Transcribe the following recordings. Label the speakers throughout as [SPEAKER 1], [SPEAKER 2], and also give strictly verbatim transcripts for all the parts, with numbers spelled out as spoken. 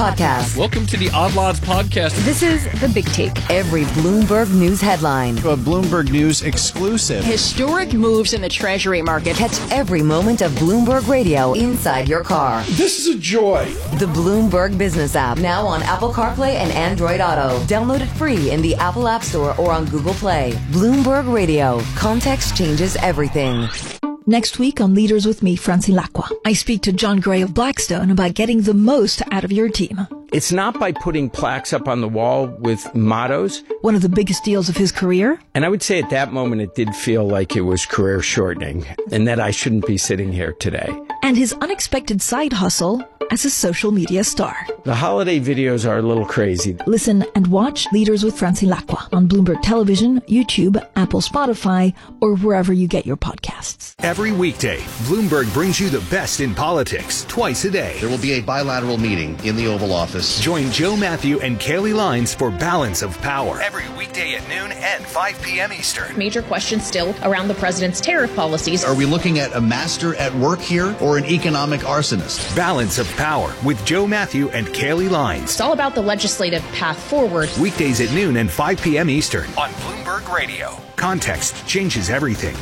[SPEAKER 1] Podcast.
[SPEAKER 2] Welcome to the Odd Lots Podcast.
[SPEAKER 3] This is The Big Take.
[SPEAKER 1] Every Bloomberg News headline.
[SPEAKER 4] A Bloomberg News exclusive.
[SPEAKER 3] Historic moves in the Treasury market.
[SPEAKER 1] Catch every moment of Bloomberg Radio inside your car.
[SPEAKER 5] This is a joy.
[SPEAKER 1] The Bloomberg Business app, now on Apple CarPlay and Android Auto. Download it free in the Apple App Store or on Google Play. Bloomberg Radio. Context changes everything.
[SPEAKER 6] Next week on Leaders with me, Francine Lacqua, I speak to John Gray of Blackstone about getting the most out of your team.
[SPEAKER 7] It's not by putting plaques up on the wall with mottos.
[SPEAKER 6] One of the biggest deals of his career.
[SPEAKER 7] And I would say at that moment it did feel like it was career shortening and that I shouldn't be sitting here today.
[SPEAKER 6] And his unexpected side hustle as a social media star.
[SPEAKER 7] The holiday videos are a little crazy.
[SPEAKER 6] Listen and watch Leaders with Francine Lacqua on Bloomberg Television, YouTube, Apple, Spotify, or wherever you get your podcasts.
[SPEAKER 8] Every weekday, Bloomberg brings you the best in politics twice a day.
[SPEAKER 9] There will be a bilateral meeting in the Oval Office.
[SPEAKER 8] Join Joe Matthew and Kaylee Lines for Balance of Power. Every weekday at noon and five p.m. Eastern.
[SPEAKER 10] Major questions still around the president's tariff policies.
[SPEAKER 9] Are we looking at a master at work here or an economic arsonist?
[SPEAKER 8] Balance of Power with Joe Matthew and Kaylee Lines.
[SPEAKER 10] It's all about the legislative path forward.
[SPEAKER 8] Weekdays at noon and five p.m. Eastern on Bloomberg Radio. Context changes everything.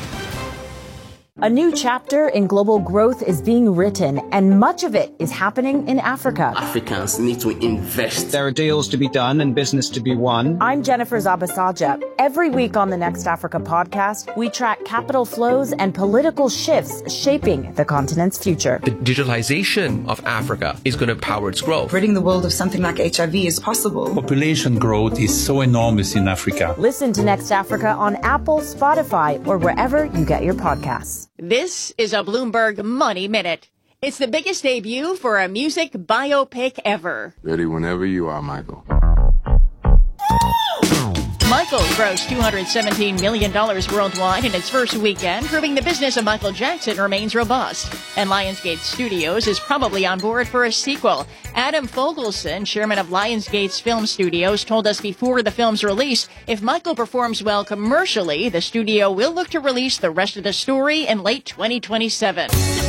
[SPEAKER 11] A new chapter in global growth is being written, and much of it is happening in Africa.
[SPEAKER 12] Africans need to invest.
[SPEAKER 13] There are deals to be done and business to be won.
[SPEAKER 11] I'm Jennifer Zabasaja. Every week on the Next Africa podcast, we track capital flows and political shifts shaping the continent's future.
[SPEAKER 14] The digitalization of Africa is going to power its growth.
[SPEAKER 15] Ridding the world of something like H I V is possible.
[SPEAKER 16] Population growth is so enormous in Africa.
[SPEAKER 11] Listen to Next Africa on Apple, Spotify, or wherever you get your podcasts.
[SPEAKER 3] This is a Bloomberg Money Minute. It's the biggest debut for a music biopic ever.
[SPEAKER 17] Ready whenever you are, Michael.
[SPEAKER 3] Michael grossed two hundred seventeen million dollars worldwide in its first weekend, proving the business of Michael Jackson remains robust. And Lionsgate Studios is probably on board for a sequel. Adam Fogelson, chairman of Lionsgate's Film Studios, told us before the film's release, if Michael performs well commercially, the studio will look to release the rest of the story in late twenty twenty-seven.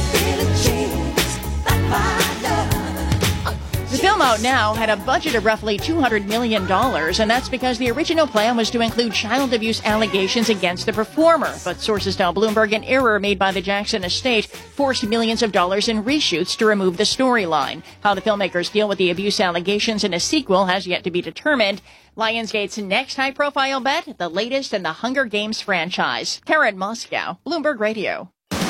[SPEAKER 3] The film out now had a budget of roughly two hundred million dollars, and that's because the original plan was to include child abuse allegations against the performer. But sources tell Bloomberg an error made by the Jackson estate forced millions of dollars in reshoots to remove the storyline. How the filmmakers deal with the abuse allegations in a sequel has yet to be determined. Lionsgate's next high-profile bet, the latest in the Hunger Games franchise. Karen Moscow, Bloomberg Radio.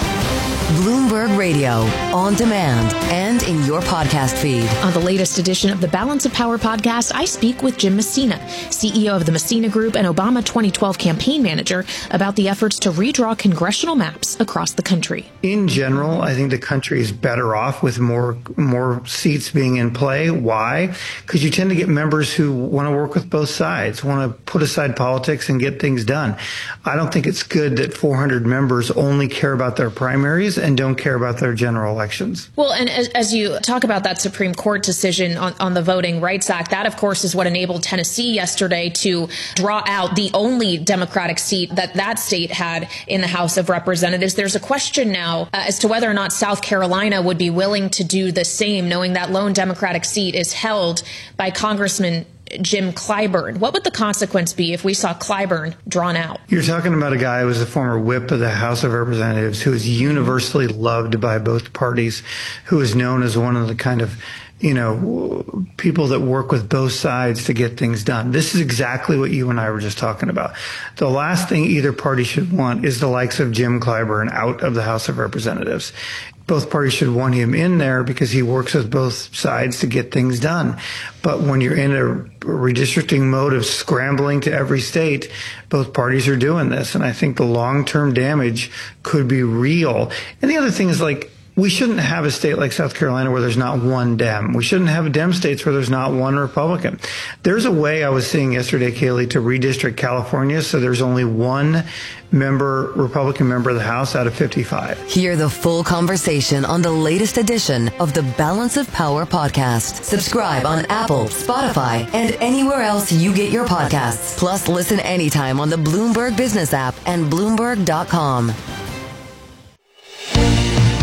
[SPEAKER 1] Bloomberg Radio, on demand and in your podcast feed.
[SPEAKER 10] On the latest edition of the Balance of Power podcast, I speak with Jim Messina, C E O of the Messina Group and Obama twenty twelve campaign manager, about the efforts to redraw congressional maps across the country.
[SPEAKER 18] In general, I think the country is better off with more more seats being in play. Why? Because you tend to get members who want to work with both sides, want to put aside politics and get things done. I don't think it's good that four hundred members only care about their primaries and don't care about their general elections.
[SPEAKER 10] Well, and as, as you talk about that Supreme Court decision on, on the Voting Rights Act, that, of course, is what enabled Tennessee yesterday to draw out the only Democratic seat that that state had in the House of Representatives. There's a question now uh, as to whether or not South Carolina would be willing to do the same, knowing that lone Democratic seat is held by Congressman Jim Clyburn. What would the consequence be if we saw Clyburn drawn out?
[SPEAKER 18] You're talking about a guy who was a former whip of the House of Representatives, who is universally loved by both parties, who is known as one of the kind of, you know, people that work with both sides to get things done. This is exactly what you and I were just talking about. The last thing either party should want is the likes of Jim Clyburn out of the House of Representatives. Both parties should want him in there because he works with both sides to get things done. But when you're in a redistricting mode of scrambling to every state, both parties are doing this. And I think the long-term damage could be real. And the other thing is, like, we shouldn't have a state like South Carolina where there's not one Dem. We shouldn't have Dem states where there's not one Republican. There's a way I was seeing yesterday, Kaylee, to redistrict California so there's only one member, Republican member of the House out of fifty-five.
[SPEAKER 1] Hear the full conversation on the latest edition of the Balance of Power podcast. Subscribe on Apple, Spotify, and anywhere else you get your podcasts. Plus, listen anytime on the Bloomberg Business app and Bloomberg dot com.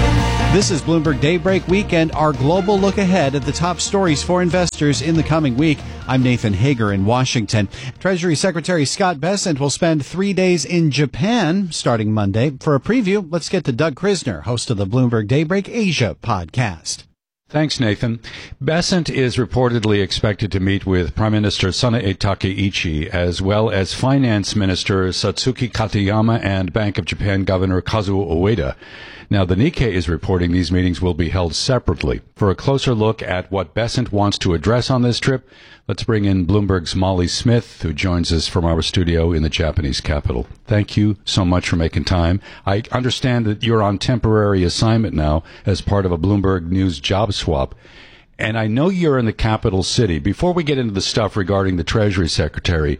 [SPEAKER 4] This is Bloomberg Daybreak Weekend, our global look ahead at the top stories for investors in the coming week. I'm Nathan Hager in Washington. Treasury Secretary Scott Bessent will spend three days in Japan starting Monday. For a preview, let's get to Doug Krisner, host of the Bloomberg Daybreak Asia podcast.
[SPEAKER 5] Thanks, Nathan. Bessent is reportedly expected to meet with Prime Minister Sanae Takeichi, as well as Finance Minister Satsuki Katayama and Bank of Japan Governor Kazuo Ueda. Now, the Nikkei is reporting these meetings will be held separately. For a closer look at what Bessent wants to address on this trip, let's bring in Bloomberg's Molly Smith, who joins us from our studio in the Japanese capital. Thank you so much for making time. I understand that you're on temporary assignment now as part of a Bloomberg News job swap. And I know you're in the capital city. Before we get into the stuff regarding the Treasury Secretary,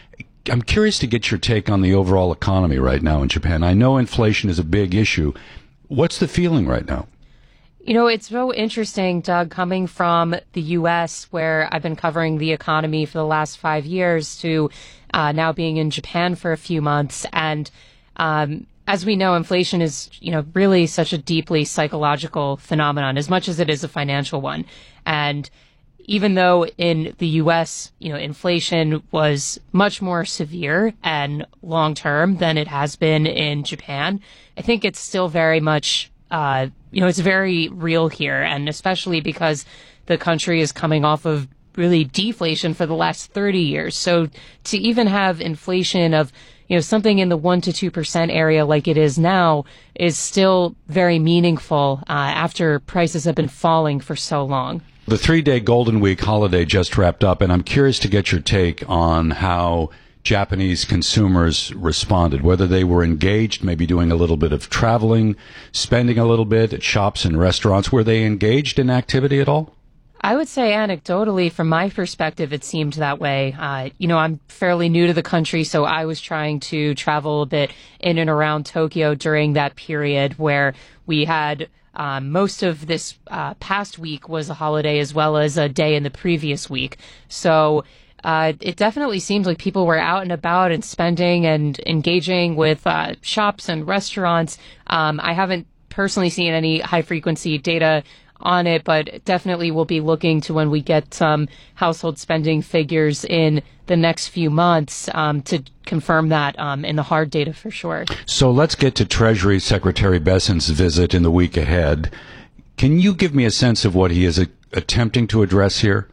[SPEAKER 5] I'm curious to get your take on the overall economy right now in Japan. I know inflation is a big issue. What's the feeling right now?
[SPEAKER 19] You know, it's so interesting, Doug, coming from the U S, where I've been covering the economy for the last five years, to uh, now being in Japan for a few months. And um, as we know, inflation is, you know, really such a deeply psychological phenomenon, as much as it is a financial one. And even though in the U S, you know, inflation was much more severe and long-term than it has been in Japan, I think it's still very much, uh, you know, it's very real here. And especially because the country is coming off of really deflation for the last thirty years. So to even have inflation of, you know, something in the one to two percent area like it is now is still very meaningful uh, after prices have been falling for so long.
[SPEAKER 5] The three-day Golden Week holiday just wrapped up, and I'm curious to get your take on how Japanese consumers responded, whether they were engaged, maybe doing a little bit of traveling, spending a little bit at shops and restaurants. Were they engaged in activity at all?
[SPEAKER 19] I would say anecdotally, from my perspective, it seemed that way. Uh, you know, I'm fairly new to the country, so I was trying to travel a bit in and around Tokyo during that period where we had Um, most of this uh, past week was a holiday as well as a day in the previous week. So uh, it definitely seems like people were out and about and spending and engaging with uh, shops and restaurants. Um, I haven't personally seen any high-frequency data on it, but definitely we'll be looking to when we get some household spending figures in the next few months um, to confirm that um, in the hard data for sure.
[SPEAKER 5] So let's get to Treasury Secretary Bessent's visit in the week ahead. Can you give me a sense of what he is a- attempting to address here?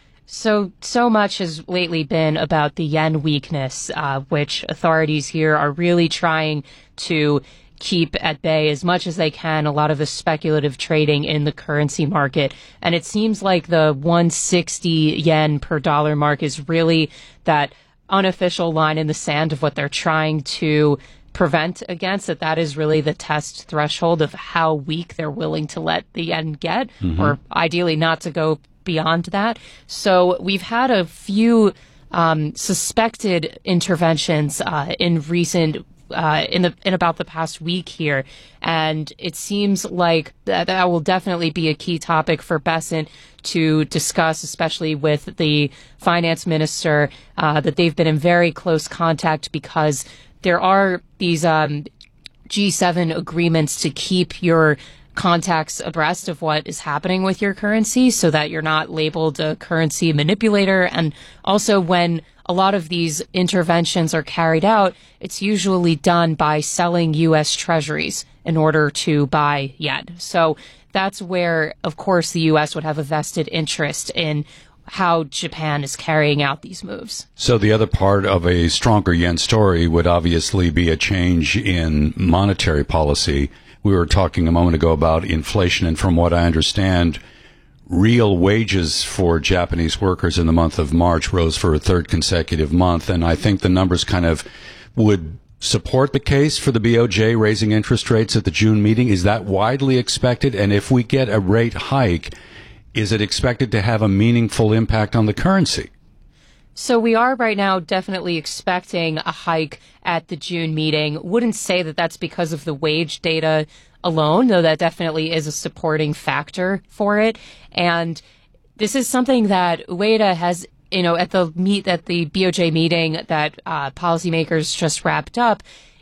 [SPEAKER 19] So, so much has lately been about the yen weakness, uh, which authorities here are really trying to keep at bay as much as they can a lot of the speculative trading in the currency market. And it seems like the one sixty yen per dollar mark is really that unofficial line in the sand of what they're trying to prevent against, that that is really the test threshold of how weak they're willing to let the yen get, mm-hmm. or ideally not to go beyond that. So we've had a few um, suspected interventions uh, in recent Uh, in the in about the past week here, and it seems like that, that will definitely be a key topic for Bessent to discuss, especially with the finance minister, uh, that they've been in very close contact because there are these um, G seven agreements to keep your contacts abreast of what is happening with your currency so that you're not labeled a currency manipulator. And also when a lot of these interventions are carried out, it's usually done by selling U S treasuries in order to buy yen. So that's where, of course, the U S would have a vested interest in how Japan is carrying out these moves.
[SPEAKER 5] So the other part of a stronger yen story would obviously be a change in monetary policy. We were talking a moment ago about inflation, and from what I understand, real wages for Japanese workers in the month of March rose for a third consecutive month, and I think the numbers kind of would support the case for the B O J raising interest rates at the June meeting. Is that widely expected? And if we get a rate hike, is it expected to have a meaningful impact on the currency?
[SPEAKER 19] So we are right now definitely expecting a hike at the June meeting. Wouldn't say that that's because of the wage data alone, though that definitely is a supporting factor for it. And this is something that Ueda has, you know, at the meet at the B O J meeting that uh, policymakers just wrapped up,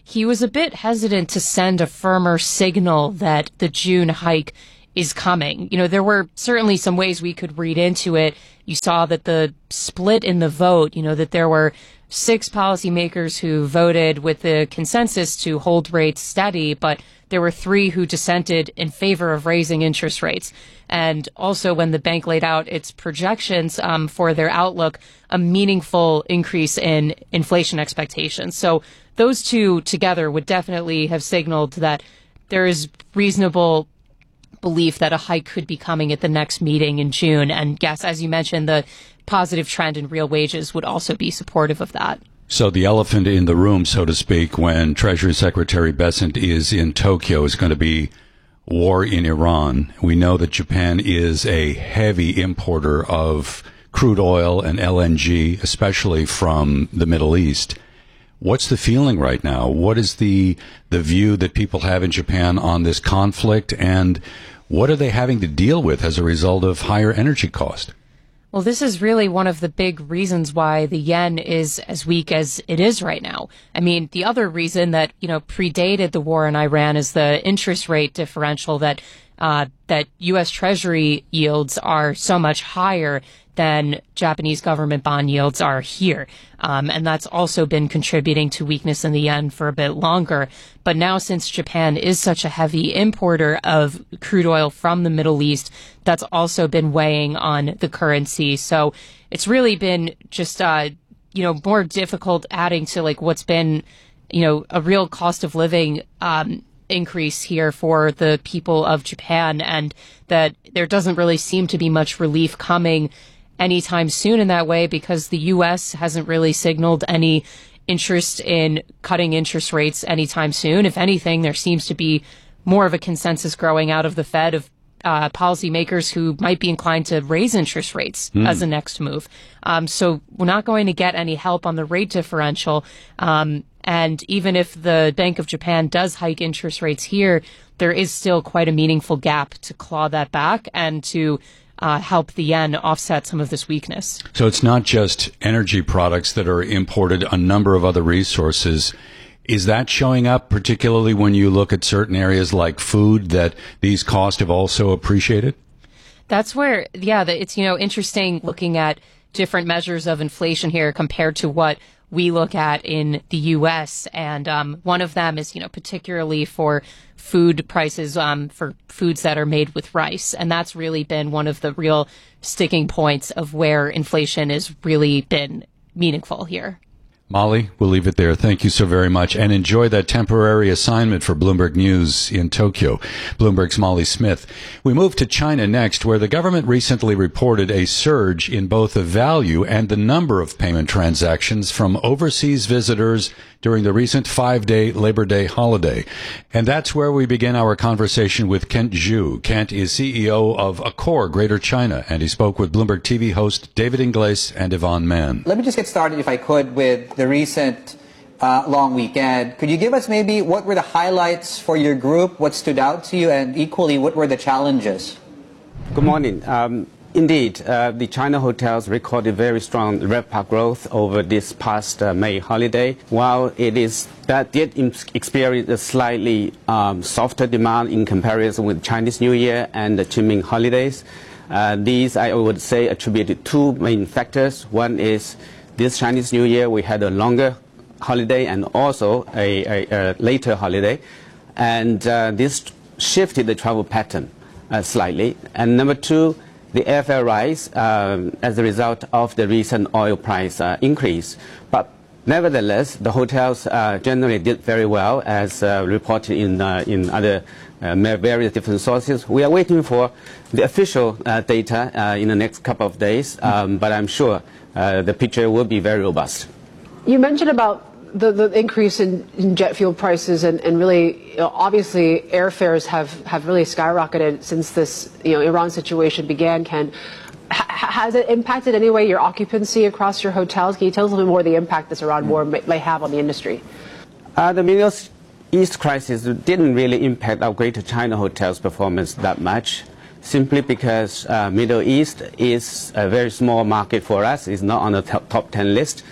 [SPEAKER 19] he was a bit hesitant to send a firmer signal that the June hike is coming. You know, there were certainly some ways we could read into it. You saw that the split in the vote, you know, that there were six policymakers who voted with the consensus to hold rates steady, but there were three who dissented in favor of raising interest rates. And also when the bank laid out its projections um, for their outlook, a meaningful increase in inflation expectations. So those two together would definitely have signaled that there is reasonable belief that a hike could be coming at the next meeting in June. And yes, as you mentioned, the positive trend in real wages would also be supportive of that.
[SPEAKER 5] So the elephant in the room, so to speak, when Treasury Secretary Bessent is in Tokyo is going to be war in Iran. We know that Japan is a heavy importer of crude oil and L N G, especially from the Middle East. What's the feeling right now? What is the the view that people have in Japan on this conflict, and what are they having to deal with as a result of higher energy cost?
[SPEAKER 19] Well, this is really one of the big reasons why the yen is as weak as it is right now. I mean, the other reason that, you know, predated the war in Iran is the interest rate differential that uh, that U S Treasury yields are so much higher than Japanese government bond yields are here. Um, and that's also been contributing to weakness in the yen for a bit longer. But now, since Japan is such a heavy importer of crude oil from the Middle East, that's also been weighing on the currency. So it's really been just, uh, you know, more difficult, adding to like what's been, you know, a real cost of living um increase here for the people of Japan, and that there doesn't really seem to be much relief coming anytime soon in that way, because the U S hasn't really signaled any interest in cutting interest rates anytime soon. If anything, there seems to be more of a consensus growing out of the Fed of uh, policymakers who might be inclined to raise interest rates mm. as a next move. Um, so we're not going to get any help on the rate differential. Um, and even if the Bank of Japan does hike interest rates here, there is still quite a meaningful gap to claw that back and to Uh, help the yen offset some of this weakness.
[SPEAKER 5] So it's not just energy products that are imported, a number of other resources. Is that showing up particularly when you look at certain areas like food, that these costs have also appreciated?
[SPEAKER 19] That's where, yeah, it's, you know, interesting looking at different measures of inflation here compared to what we look at in the U S. And um, one of them is, you know, particularly for food prices, um, for foods that are made with rice. And that's really been one of the real sticking points of where inflation has really been meaningful here.
[SPEAKER 5] Molly, we'll leave it there. Thank you so very much, and enjoy that temporary assignment for Bloomberg News in Tokyo. Bloomberg's Molly Smith. We move to China next, where the government recently reported a surge in both the value and the number of payment transactions from overseas visitors during the recent five-day Labor Day holiday. And that's where we begin our conversation with Kent Zhu. Kent is C E O of Accor Greater China, and he spoke with Bloomberg T V host David Ingles and Yvonne Mann.
[SPEAKER 20] Let me just get started, if I could, with the recent uh, long weekend. Could you give us maybe what were the highlights for your group, what stood out to you, and equally, what were the challenges?
[SPEAKER 21] Good morning. Um, Indeed, uh, the China hotels recorded very strong RevPAR growth over this past uh, May holiday. While it is that did experience a slightly um, softer demand in comparison with Chinese New Year and the Qingming holidays, uh, these I would say attributed two main factors. One is this Chinese New Year we had a longer holiday and also a, a, a later holiday, and uh, this shifted the travel pattern uh, slightly. And number two, the airfare rise um, as a result of the recent oil price uh, increase. But nevertheless, the hotels uh, generally did very well, as uh, reported in, uh, in other uh, various different sources. We are waiting for the official uh, data uh, in the next couple of days, um, but I'm sure uh, the picture will be very robust.
[SPEAKER 22] You mentioned about The, the increase in, in jet fuel prices, and, and really, you know, obviously, airfares have, have really skyrocketed since this, you know, Iran situation began. Ken, H- has it impacted in any way your occupancy across your hotels? Can you tell us a little bit more of the impact this Iran war may, may have on the industry?
[SPEAKER 21] Uh, the Middle East crisis didn't really impact our Greater China hotels' performance that much, simply because uh, Middle East is a very small market for us. It's not on the top, top ten list.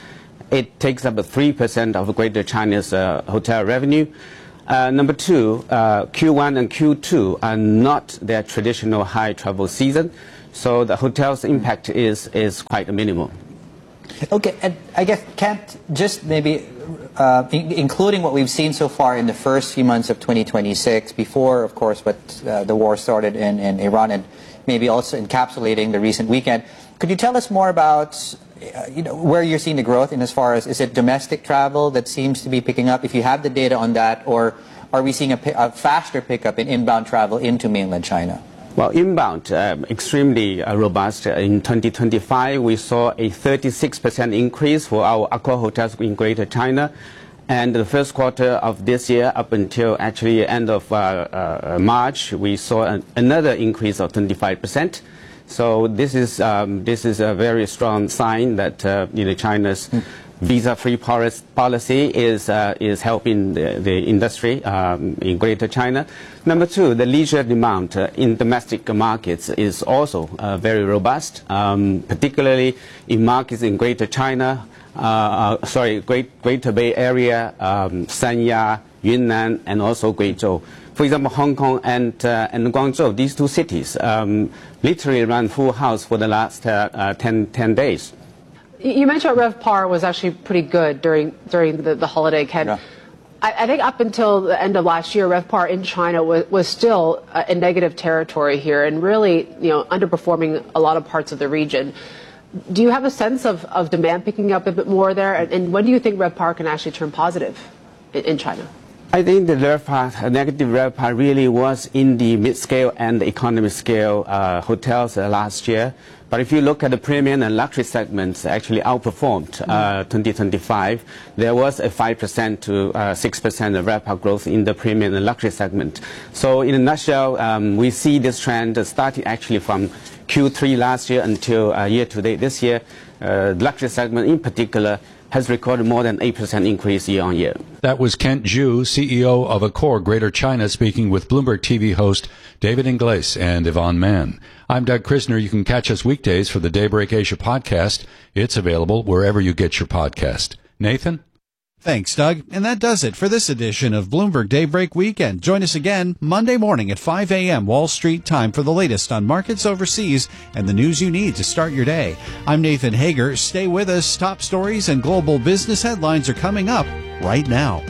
[SPEAKER 21] It takes up three percent of Greater China's uh, hotel revenue. Uh, number two, uh, Q one and Q two are not their traditional high travel season, so the hotel's impact is, is quite minimal.
[SPEAKER 20] Okay, and I guess, Kent, just maybe uh, in, including what we've seen so far in the first few months of twenty twenty-six, before, of course, what uh, the war started in, in Iran, and maybe also encapsulating the recent weekend, could you tell us more about uh, you know, where you're seeing the growth in as far as, is it domestic travel that seems to be picking up, if you have the data on that, or are we seeing a, a faster pickup in inbound travel into mainland China?
[SPEAKER 21] Well, inbound, um, extremely uh, robust. In twenty twenty-five, we saw a thirty-six percent increase for our Accor hotels in Greater China. And the first quarter of this year, up until actually end of uh, uh, March, we saw an, another increase of twenty-five percent. So this is, um, this is a very strong sign that uh, you know, China's mm. visa-free policy is, uh, is helping the, the industry um, in Greater China. Number two, the leisure demand uh, in domestic markets is also uh, very robust, um, particularly in markets in Greater China, uh, uh, sorry, Great, Greater Bay Area, um, Sanya, Yunnan, and also Guizhou. For example, Hong Kong and, uh, and Guangzhou, these two cities um, literally ran full house for the last uh, uh, ten, ten days.
[SPEAKER 22] You mentioned RevPAR was actually pretty good during during the, the holiday, Ken. Yeah. I, I think up until the end of last year, RevPAR in China was, was still uh, in negative territory here and really, you know, underperforming a lot of parts of the region. Do you have a sense of, of demand picking up a bit more there? And, and when do you think RevPAR can actually turn positive in, in China?
[SPEAKER 21] I think the RevPAR, negative RevPAR really was in the mid-scale and the economy scale uh, hotels uh, last year. But if you look at the premium and luxury segments, actually outperformed uh, twenty twenty-five. There was a five percent to uh, six percent of RevPAR growth in the premium and luxury segment. So in a nutshell, um, we see this trend starting actually from Q three last year until uh, year to date this year. Uh, luxury segment in particular has recorded more than eight percent increase year on year.
[SPEAKER 5] That was Kent Zhu, C E O of Accor Greater China, speaking with Bloomberg T V host David Ingles and Yvonne Mann. I'm Doug Krisner. You can catch us weekdays for the Daybreak Asia podcast. It's available wherever you get your podcast. Nathan?
[SPEAKER 4] Thanks, Doug. And that does it for this edition of Bloomberg Daybreak Weekend. Join us again Monday morning at five a.m. Wall Street time for the latest on markets overseas and the news you need to start your day. I'm Nathan Hager. Stay with us. Top stories and global business headlines are coming up right now.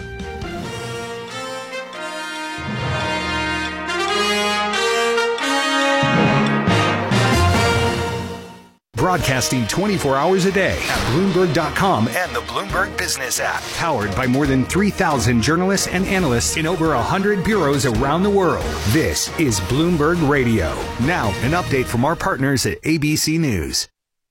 [SPEAKER 8] Broadcasting twenty-four hours a day at Bloomberg dot com and the Bloomberg Business app. Powered by more than three thousand journalists and analysts in over one hundred bureaus around the world. This is Bloomberg Radio. Now, an update from our partners at A B C News.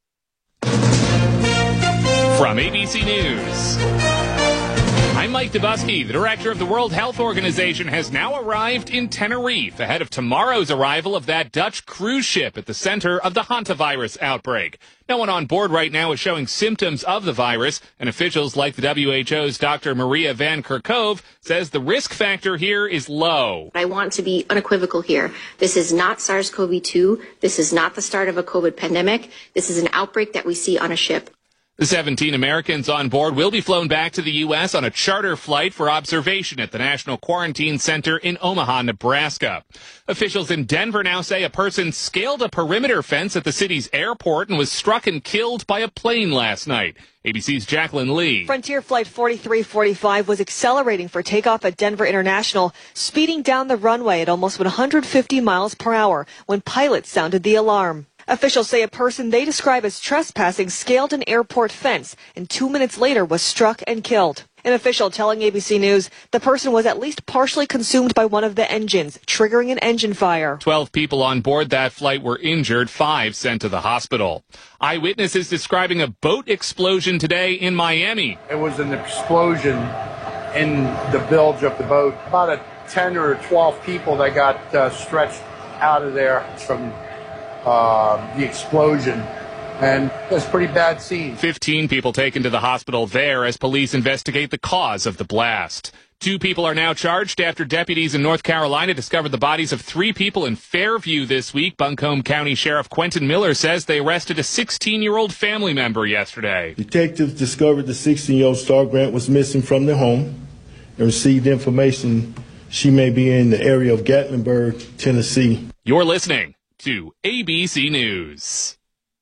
[SPEAKER 2] From A B C News, I'm Mike Dubusky. The director of the World Health Organization has now arrived in Tenerife ahead of tomorrow's arrival of that Dutch cruise ship at the center of the hantavirus outbreak. No one on board right now is showing symptoms of the virus, and officials like the W H O's Doctor Maria Van Kerkhove says the risk factor here is low.
[SPEAKER 7] I want to be unequivocal here. This is not SARS CoV two. This is not the start of a COVID pandemic. This is an outbreak that we see on a ship.
[SPEAKER 2] The seventeen Americans on board will be flown back to the U S on a charter flight for observation at the National Quarantine Center in Omaha, Nebraska. Officials in Denver now say a person scaled a perimeter fence at the city's airport and was struck and killed by a plane last night. A B C's Jacqueline Lee.
[SPEAKER 23] Frontier Flight forty-three forty-five was accelerating for takeoff at Denver International, speeding down the runway at almost one hundred fifty miles per hour when pilots sounded the alarm. Officials say a person they describe as trespassing scaled an airport fence and two minutes later was struck and killed. An official telling A B C News the person was at least partially consumed by one of the engines, triggering an engine fire.
[SPEAKER 2] Twelve people on board that flight were injured, five sent to the hospital. Eyewitnesses describing a boat explosion today in Miami.
[SPEAKER 24] It was an explosion in the bilge of the boat. About a ten or twelve people that got uh, stretched out of there from Uh, the explosion, and it's a pretty bad scene.
[SPEAKER 2] Fifteen people taken to the hospital there as police investigate the cause of the blast. Two people are now charged after deputies in North Carolina discovered the bodies of three people in Fairview this week. Buncombe County Sheriff Quentin Miller says they arrested a sixteen-year-old family member yesterday.
[SPEAKER 6] Detectives discovered the sixteen-year-old Star Grant was missing from their home and received information she may be in the area of Gatlinburg, Tennessee.
[SPEAKER 2] You're listening to A B C News.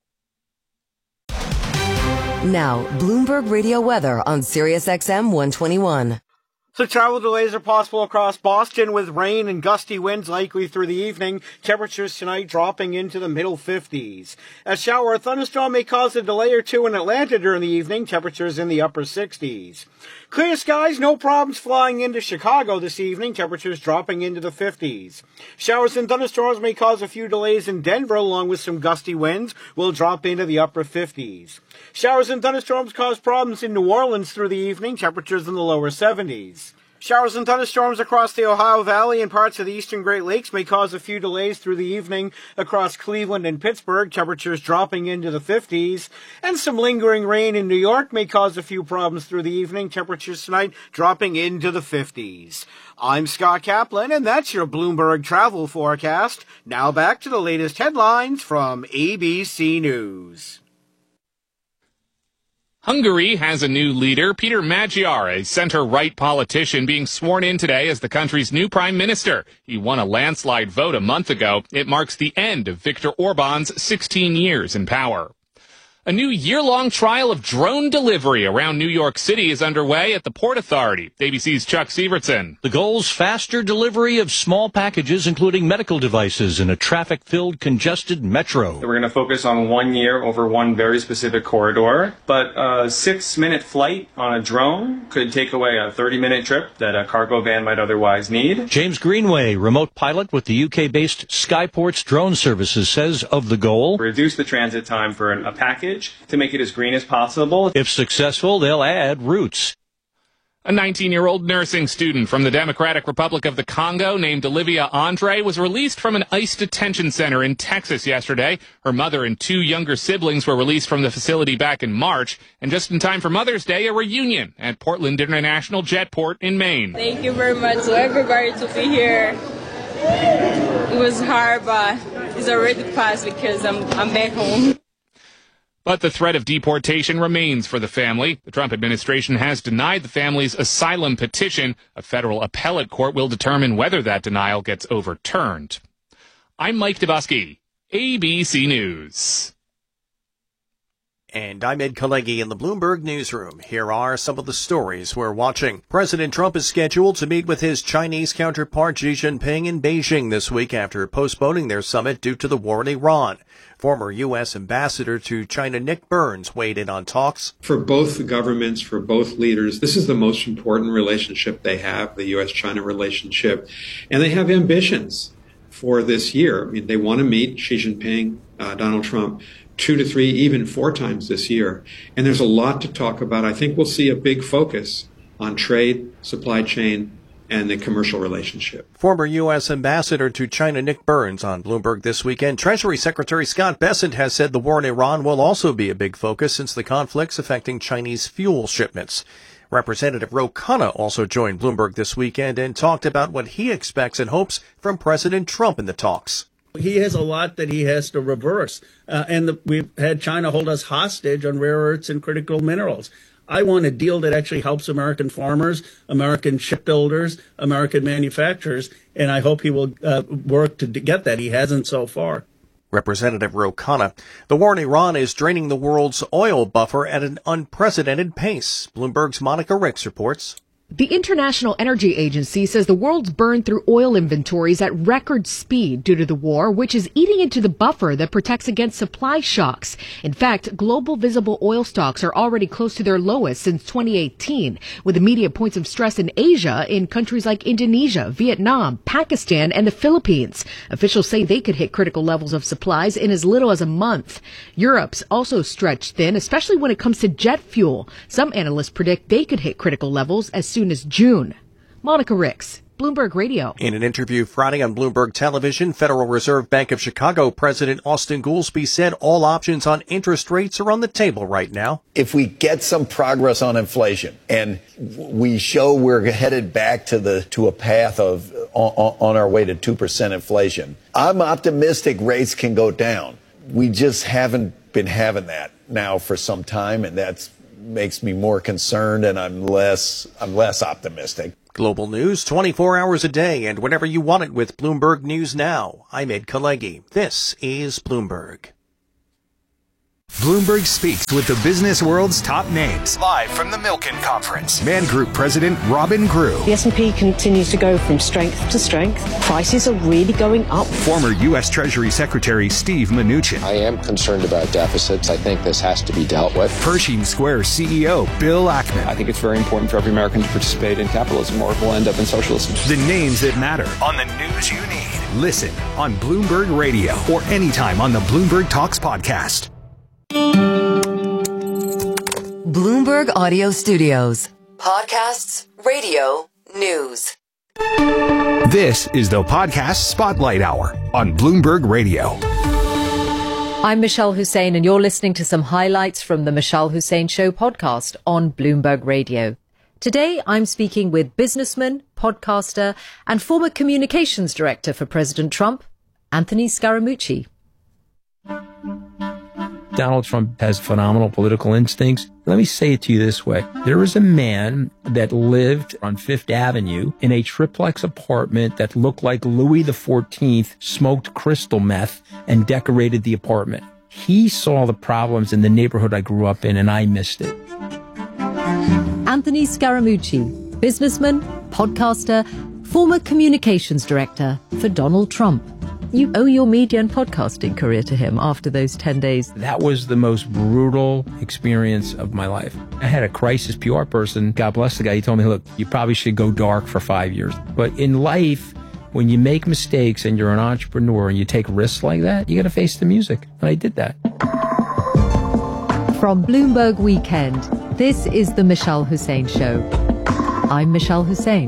[SPEAKER 1] Now, Bloomberg Radio weather on Sirius X M one twenty-one.
[SPEAKER 9] So travel delays are possible across Boston with rain and gusty winds likely through the evening. Temperatures tonight dropping into the middle fifties. A shower or thunderstorm may cause a delay or two in Atlanta during the evening. Temperatures in the upper sixties. Clear skies, no problems flying into Chicago this evening. Temperatures dropping into the fifties. Showers and thunderstorms may cause a few delays in Denver along with some gusty winds. Will drop into the upper fifties. Showers and thunderstorms cause problems in New Orleans through the evening. Temperatures in the lower seventies. Showers and thunderstorms across the Ohio Valley and parts of the eastern Great Lakes may cause a few delays through the evening across Cleveland and Pittsburgh, temperatures dropping into the fifties. And some lingering rain in New York may cause a few problems through the evening, temperatures tonight dropping into the fifties. I'm Scott Kaplan, and that's your Bloomberg travel forecast. Now back to the latest headlines from A B C News.
[SPEAKER 2] Hungary has a new leader, Peter Magyar, a center-right politician, being sworn in today as the country's new prime minister. He won a landslide vote a month ago. It marks the end of Viktor Orban's sixteen years in power. A new year-long trial of drone delivery around New York City is underway at the Port Authority. A B C's Chuck Sievertson.
[SPEAKER 12] The goal's faster delivery of small packages, including medical devices, in a traffic-filled, congested metro.
[SPEAKER 13] We're going to focus on one year over one very specific corridor, but a six-minute flight on a drone could take away a thirty-minute trip that a cargo van might otherwise need.
[SPEAKER 12] James Greenway, remote pilot with the U K-based Skyports Drone Services, says of the goal,
[SPEAKER 13] reduce the transit time for an, a package to make it as green as possible.
[SPEAKER 12] If successful, they'll add routes.
[SPEAKER 2] A nineteen-year-old nursing student from the Democratic Republic of the Congo named Olivia Andre was released from an ICE detention center in Texas yesterday. Her mother and two younger siblings were released from the facility back in March, and just in time for Mother's Day, a reunion at Portland International Jetport in Maine.
[SPEAKER 25] Thank you very much to everybody to be here. It was hard, but it's already passed because I'm I'm back home.
[SPEAKER 2] But the threat of deportation remains for the family. The Trump administration has denied the family's asylum petition. A federal appellate court will determine whether that denial gets overturned. I'm Mike Dubusky, A B C News.
[SPEAKER 26] And I'm Ed Kalegi in the Bloomberg Newsroom. Here are some of the stories we're watching. President Trump is scheduled to meet with his Chinese counterpart Xi Jinping in Beijing this week after postponing their summit due to the war in Iran. Former U S Ambassador to China Nick Burns weighed in on talks.
[SPEAKER 27] For both the governments, for both leaders, this is the most important relationship they have, the U S China relationship. And they have ambitions for this year. I mean, they want to meet Xi Jinping, uh, Donald Trump, two to three, even four times this year. And there's a lot to talk about. I think we'll see a big focus on trade, supply chain, and the commercial relationship.
[SPEAKER 26] Former U S Ambassador to China Nick Burns on Bloomberg This Weekend. Treasury Secretary Scott Bessent has said the war in Iran will also be a big focus since the conflict's affecting Chinese fuel shipments. Representative Ro Khanna also joined Bloomberg This Weekend and talked about what he expects and hopes from President Trump in the talks.
[SPEAKER 28] He has a lot that he has to reverse. Uh, and the, we've had China hold us hostage on rare earths and critical minerals. I want a deal that actually helps American farmers, American shipbuilders, American manufacturers, and I hope he will uh, work to get that. He hasn't so far.
[SPEAKER 26] Representative Ro Khanna. The war in Iran is draining the world's oil buffer at an unprecedented pace. Bloomberg's Monica Ricks reports.
[SPEAKER 29] The International Energy Agency says the world's burned through oil inventories at record speed due to the war, which is eating into the buffer that protects against supply shocks. In fact, global visible oil stocks are already close to their lowest since twenty eighteen, with immediate points of stress in Asia in countries like Indonesia, Vietnam, Pakistan, and the Philippines. Officials say they could hit critical levels of supplies in as little as a month. Europe's also stretched thin, especially when it comes to jet fuel. Some analysts predict they could hit critical levels as soon as June. Monica Ricks, Bloomberg Radio.
[SPEAKER 26] In an interview Friday on Bloomberg Television, Federal Reserve Bank of Chicago President Austin Goolsbee said all options on interest rates are on the table right now.
[SPEAKER 3] If we get some progress on inflation and we show we're headed back to the to a path of on, on our way to two percent inflation, I'm optimistic rates can go down. We just haven't been having that now for some time, and that makes me more concerned, and I'm less I'm less optimistic.
[SPEAKER 26] Global news twenty-four hours a day and whenever you want it with Bloomberg News Now. I'm Ed Kalegi. This is Bloomberg.
[SPEAKER 8] Bloomberg speaks with the business world's top names. Live from the Milken Conference, Man Group President Robin Grew.
[SPEAKER 10] The S and P continues to go from strength to strength. Prices are really going up.
[SPEAKER 8] Former U S Treasury Secretary Steve Mnuchin.
[SPEAKER 11] I am concerned about deficits. I think this has to be dealt with.
[SPEAKER 8] Pershing Square C E O Bill Ackman.
[SPEAKER 14] I think it's very important for every American to participate in capitalism or we'll end up in socialism.
[SPEAKER 8] The names that matter on the news you need. Listen on Bloomberg Radio or anytime on the Bloomberg Talks podcast.
[SPEAKER 1] Bloomberg Audio Studios. Podcasts, radio, news.
[SPEAKER 8] This is the Podcast Spotlight Hour on Bloomberg Radio.
[SPEAKER 15] I'm Michelle Hussein, and you're listening to some highlights from the Michelle Hussein Show podcast on Bloomberg Radio. Today, I'm speaking with businessman, podcaster, and former communications director for President Trump, Anthony Scaramucci.
[SPEAKER 16] Donald Trump has phenomenal political instincts. Let me say it to you this way. There was a man that lived on Fifth Avenue in a triplex apartment that looked like Louis the fourteenth smoked crystal meth and decorated the apartment. He saw the problems in the neighborhood I grew up in, and I missed it.
[SPEAKER 15] Anthony Scaramucci, businessman, podcaster, former communications director for Donald Trump. You owe your media and podcasting career to him after those ten days.
[SPEAKER 16] That was the most brutal experience of my life. I had a crisis P R person, God bless the guy, he told me, look, you probably should go dark for five years. But in life, when you make mistakes and you're an entrepreneur and you take risks like that, you got to face the music. And I did that.
[SPEAKER 15] From Bloomberg Weekend, this is the Michelle Hussein Show. I'm Michelle Hussein.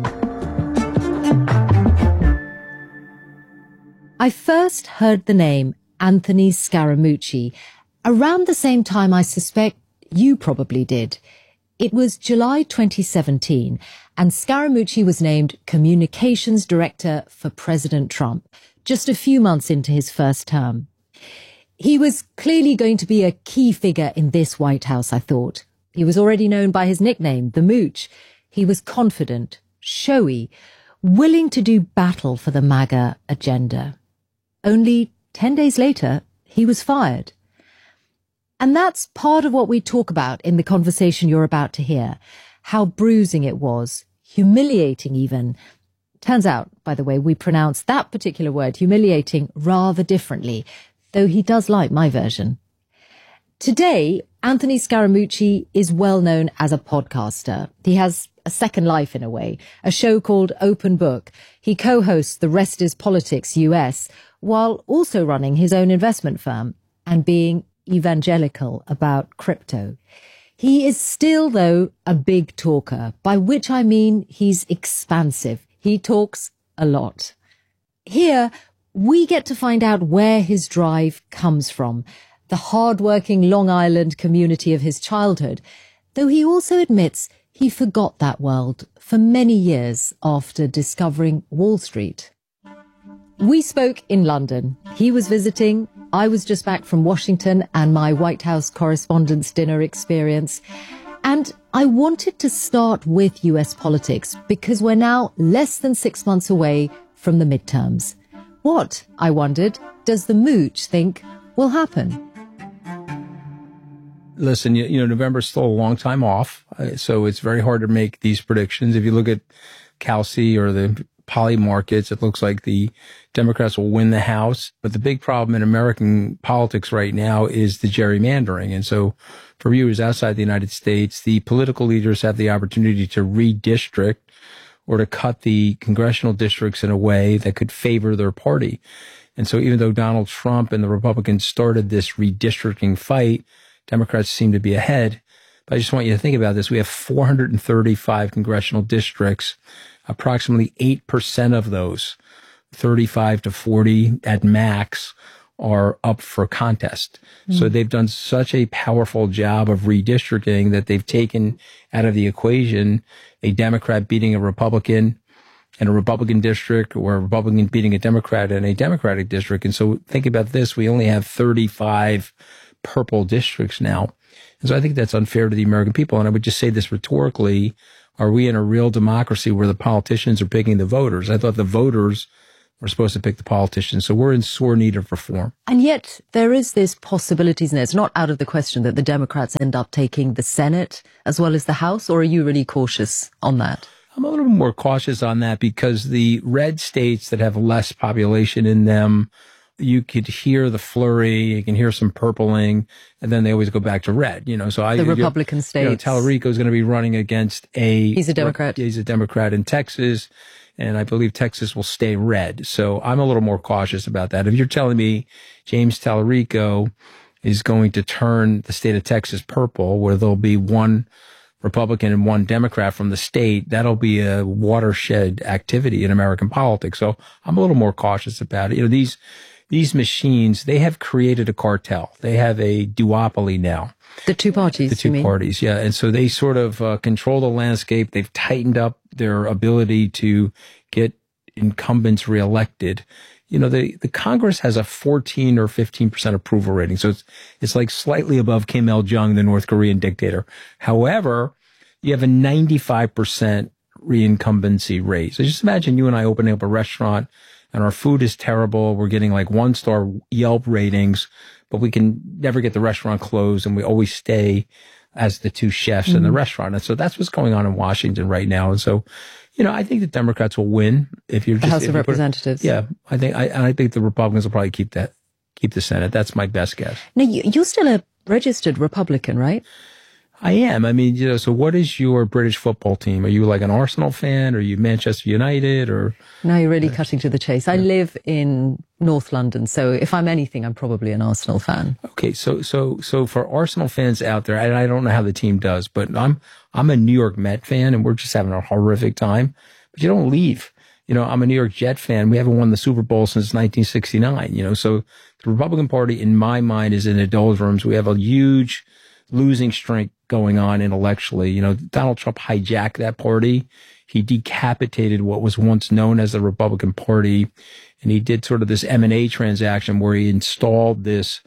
[SPEAKER 15] I first heard the name Anthony Scaramucci around the same time I suspect you probably did. It was July twenty seventeen, and Scaramucci was named Communications Director for President Trump, just a few months into his first term. He was clearly going to be a key figure in this White House, I thought. He was already known by his nickname, the Mooch. He was confident, showy, willing to do battle for the MAGA agenda. Only ten days later, he was fired. And that's part of what we talk about in the conversation you're about to hear. How bruising it was, humiliating even. Turns out, by the way, we pronounce that particular word, humiliating, rather differently, though he does like my version. Today, Anthony Scaramucci is well known as a podcaster. He has a second life in a way, a show called Open Book. He co-hosts The Rest is Politics U S, while also running his own investment firm and being evangelical about crypto. He is still, though, a big talker, by which I mean he's expansive. He talks a lot. Here, we get to find out where his drive comes from, the hard-working Long Island community of his childhood, though he also admits he forgot that world for many years after discovering Wall Street. We spoke in London. He was visiting. I was just back from Washington and my White House Correspondents' Dinner experience. And I wanted to start with U S politics because we're now less than six months away from the midterms. What, I wondered, does the Mooch think will happen?
[SPEAKER 16] Listen, you, you know, November's still a long time off, uh, so it's very hard to make these predictions. If you look at Calci or the poly markets, it looks like the Democrats will win the House. But the big problem in American politics right now is the gerrymandering. And so for viewers outside the United States, the political leaders have the opportunity to redistrict or to cut the congressional districts in a way that could favor their party. And so even though Donald Trump and the Republicans started this redistricting fight, Democrats seem to be ahead. But I just want you to think about this. We have four hundred thirty-five congressional districts. Approximately eight percent of those, thirty-five to forty at max, are up for contest. Mm. So they've done such a powerful job of redistricting that they've taken out of the equation a Democrat beating a Republican in a Republican district, or a Republican beating a Democrat in a Democratic district. And so think about this. We only have thirty-five purple districts now. And so I think that's unfair to the American people. And I would just say this rhetorically. Are we in a real democracy where the politicians are picking the voters? I thought the voters were supposed to pick the politicians. So we're in sore need of reform.
[SPEAKER 15] And yet there is this possibility, isn't it? It's not out of the question that the Democrats end up taking the Senate as well as the House, or are you really cautious on that?
[SPEAKER 16] I'm a little more cautious on that because the red states that have less population in them, you could hear the flurry, you can hear some purpling, and then they always go back to red, you know. So I,
[SPEAKER 15] the Republican states.
[SPEAKER 16] You know, Tallarico is going to be running against a.
[SPEAKER 15] He's a Democrat.
[SPEAKER 16] He's a Democrat in Texas, and I believe Texas will stay red. So I'm a little more cautious about that. If you're telling me James Tallarico is going to turn the state of Texas purple, where there'll be one Republican and one Democrat from the state, that'll be a watershed activity in American politics. So I'm a little more cautious about it. You know, these. These machines, they have created a cartel. They have a duopoly now.
[SPEAKER 15] The two parties,
[SPEAKER 16] The two
[SPEAKER 15] you mean?
[SPEAKER 16] parties, yeah. And so they sort of uh, control the landscape. They've tightened up their ability to get incumbents reelected. You know, the, the Congress has a fourteen or fifteen percent approval rating. So it's, it's like slightly above Kim Il-jung, the North Korean dictator. However, you have a ninety-five percent reincumbency rate. So just imagine you and I opening up a restaurant and our food is terrible. We're getting like one star Yelp ratings, but we can never get the restaurant closed, and we always stay as the two chefs mm-hmm. in the restaurant. And so that's what's going on in Washington right now. And so, you know, I think the Democrats will win if you're
[SPEAKER 15] the
[SPEAKER 16] just
[SPEAKER 15] House of Representatives.
[SPEAKER 16] It, yeah, I think I, I think the Republicans will probably keep that, keep the Senate. That's my best guess.
[SPEAKER 15] Now, you're still a registered Republican, right?
[SPEAKER 16] I am. I mean, you know, so what is your British football team? Are you like an Arsenal fan? Or are you Manchester United? Or
[SPEAKER 15] now you're really uh, cutting to the chase. Yeah. I live in North London, so if I'm anything, I'm probably an Arsenal fan.
[SPEAKER 16] Okay, so so so for Arsenal fans out there, and I don't know how the team does, but I'm I'm a New York Met fan, and we're just having a horrific time. But you don't leave. You know, I'm a New York Jet fan. We haven't won the Super Bowl since nineteen sixty-nine. You know, so the Republican Party, in my mind, is in the doldrums. We have a huge losing streak going on intellectually. You know, Donald Trump hijacked that party. He decapitated what was once known as the Republican Party. And he did sort of this M and A transaction where he installed this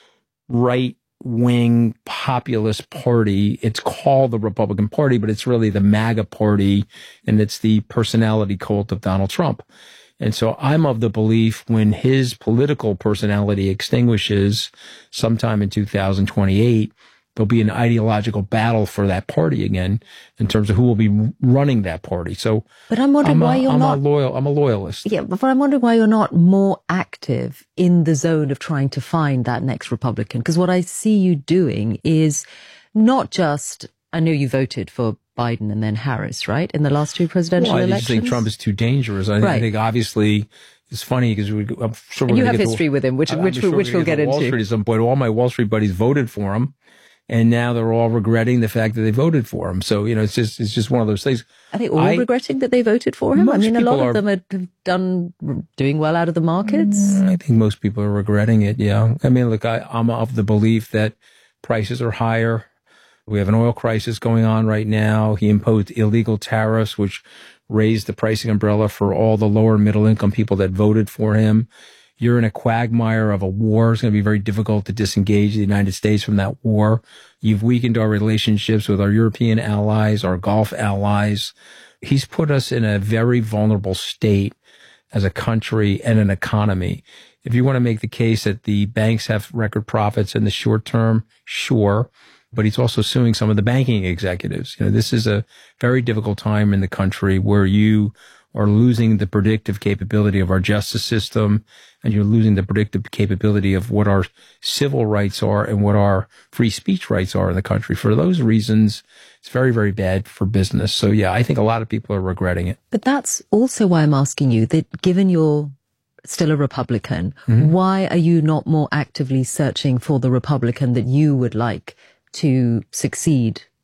[SPEAKER 16] right-wing populist party. It's called the Republican Party, but it's really the MAGA party. And it's the personality cult of Donald Trump. And so I'm of the belief when his political personality extinguishes sometime in two thousand twenty-eight, there'll be an ideological battle for that party again in terms of who will be running that party. So,
[SPEAKER 15] but I'm wondering
[SPEAKER 16] I'm a,
[SPEAKER 15] why you're
[SPEAKER 16] I'm
[SPEAKER 15] not
[SPEAKER 16] a loyal. I'm a loyalist.
[SPEAKER 15] Yeah, but I'm wondering why you're not more active in the zone of trying to find that next Republican. Because what I see you doing is not just. I know you voted for Biden and then Harris, right, in the last two presidential
[SPEAKER 16] well, I
[SPEAKER 15] elections.
[SPEAKER 16] I just think Trump is too dangerous. I,
[SPEAKER 15] right.
[SPEAKER 16] I think obviously. It's funny because we, I'm sure we're
[SPEAKER 15] and you have
[SPEAKER 16] get
[SPEAKER 15] history
[SPEAKER 16] to,
[SPEAKER 15] with him, which
[SPEAKER 16] I'm
[SPEAKER 15] which
[SPEAKER 16] sure
[SPEAKER 15] which we'll get into.
[SPEAKER 16] Wall Street at some point. All my Wall Street buddies voted for him, and now they're all regretting the fact that they voted for him. So you know, it's just it's just one of those things.
[SPEAKER 15] Are they all
[SPEAKER 16] I,
[SPEAKER 15] regretting that they voted for him? I mean, a lot
[SPEAKER 16] are,
[SPEAKER 15] of them are done doing well out of the markets.
[SPEAKER 16] I think most people are regretting it. Yeah, I mean, look, I, I'm of the belief that prices are higher. We have an oil crisis going on right now. He imposed illegal tariffs, which raised the pricing umbrella for all the lower middle income people that voted for him. You're in a quagmire of a war. It's going to be very difficult to disengage the United States from that war. You've weakened our relationships with our European allies, our Gulf allies. He's put us in a very vulnerable state as a country and an economy. If you want to make the case that the banks have record profits in the short term, sure. But he's also suing some of the banking executives. You know, this is a very difficult time in the country where you are losing the predictive capability of our justice system, and you're losing the predictive capability of what our civil rights are and what our free speech rights are in the country. For those reasons, it's very, very bad for business. So yeah, I think a lot of people are regretting it.
[SPEAKER 15] But that's also why I'm asking you that given you're still a Republican,
[SPEAKER 16] Mm-hmm.
[SPEAKER 15] why are you not more actively searching for the Republican that you would like to succeed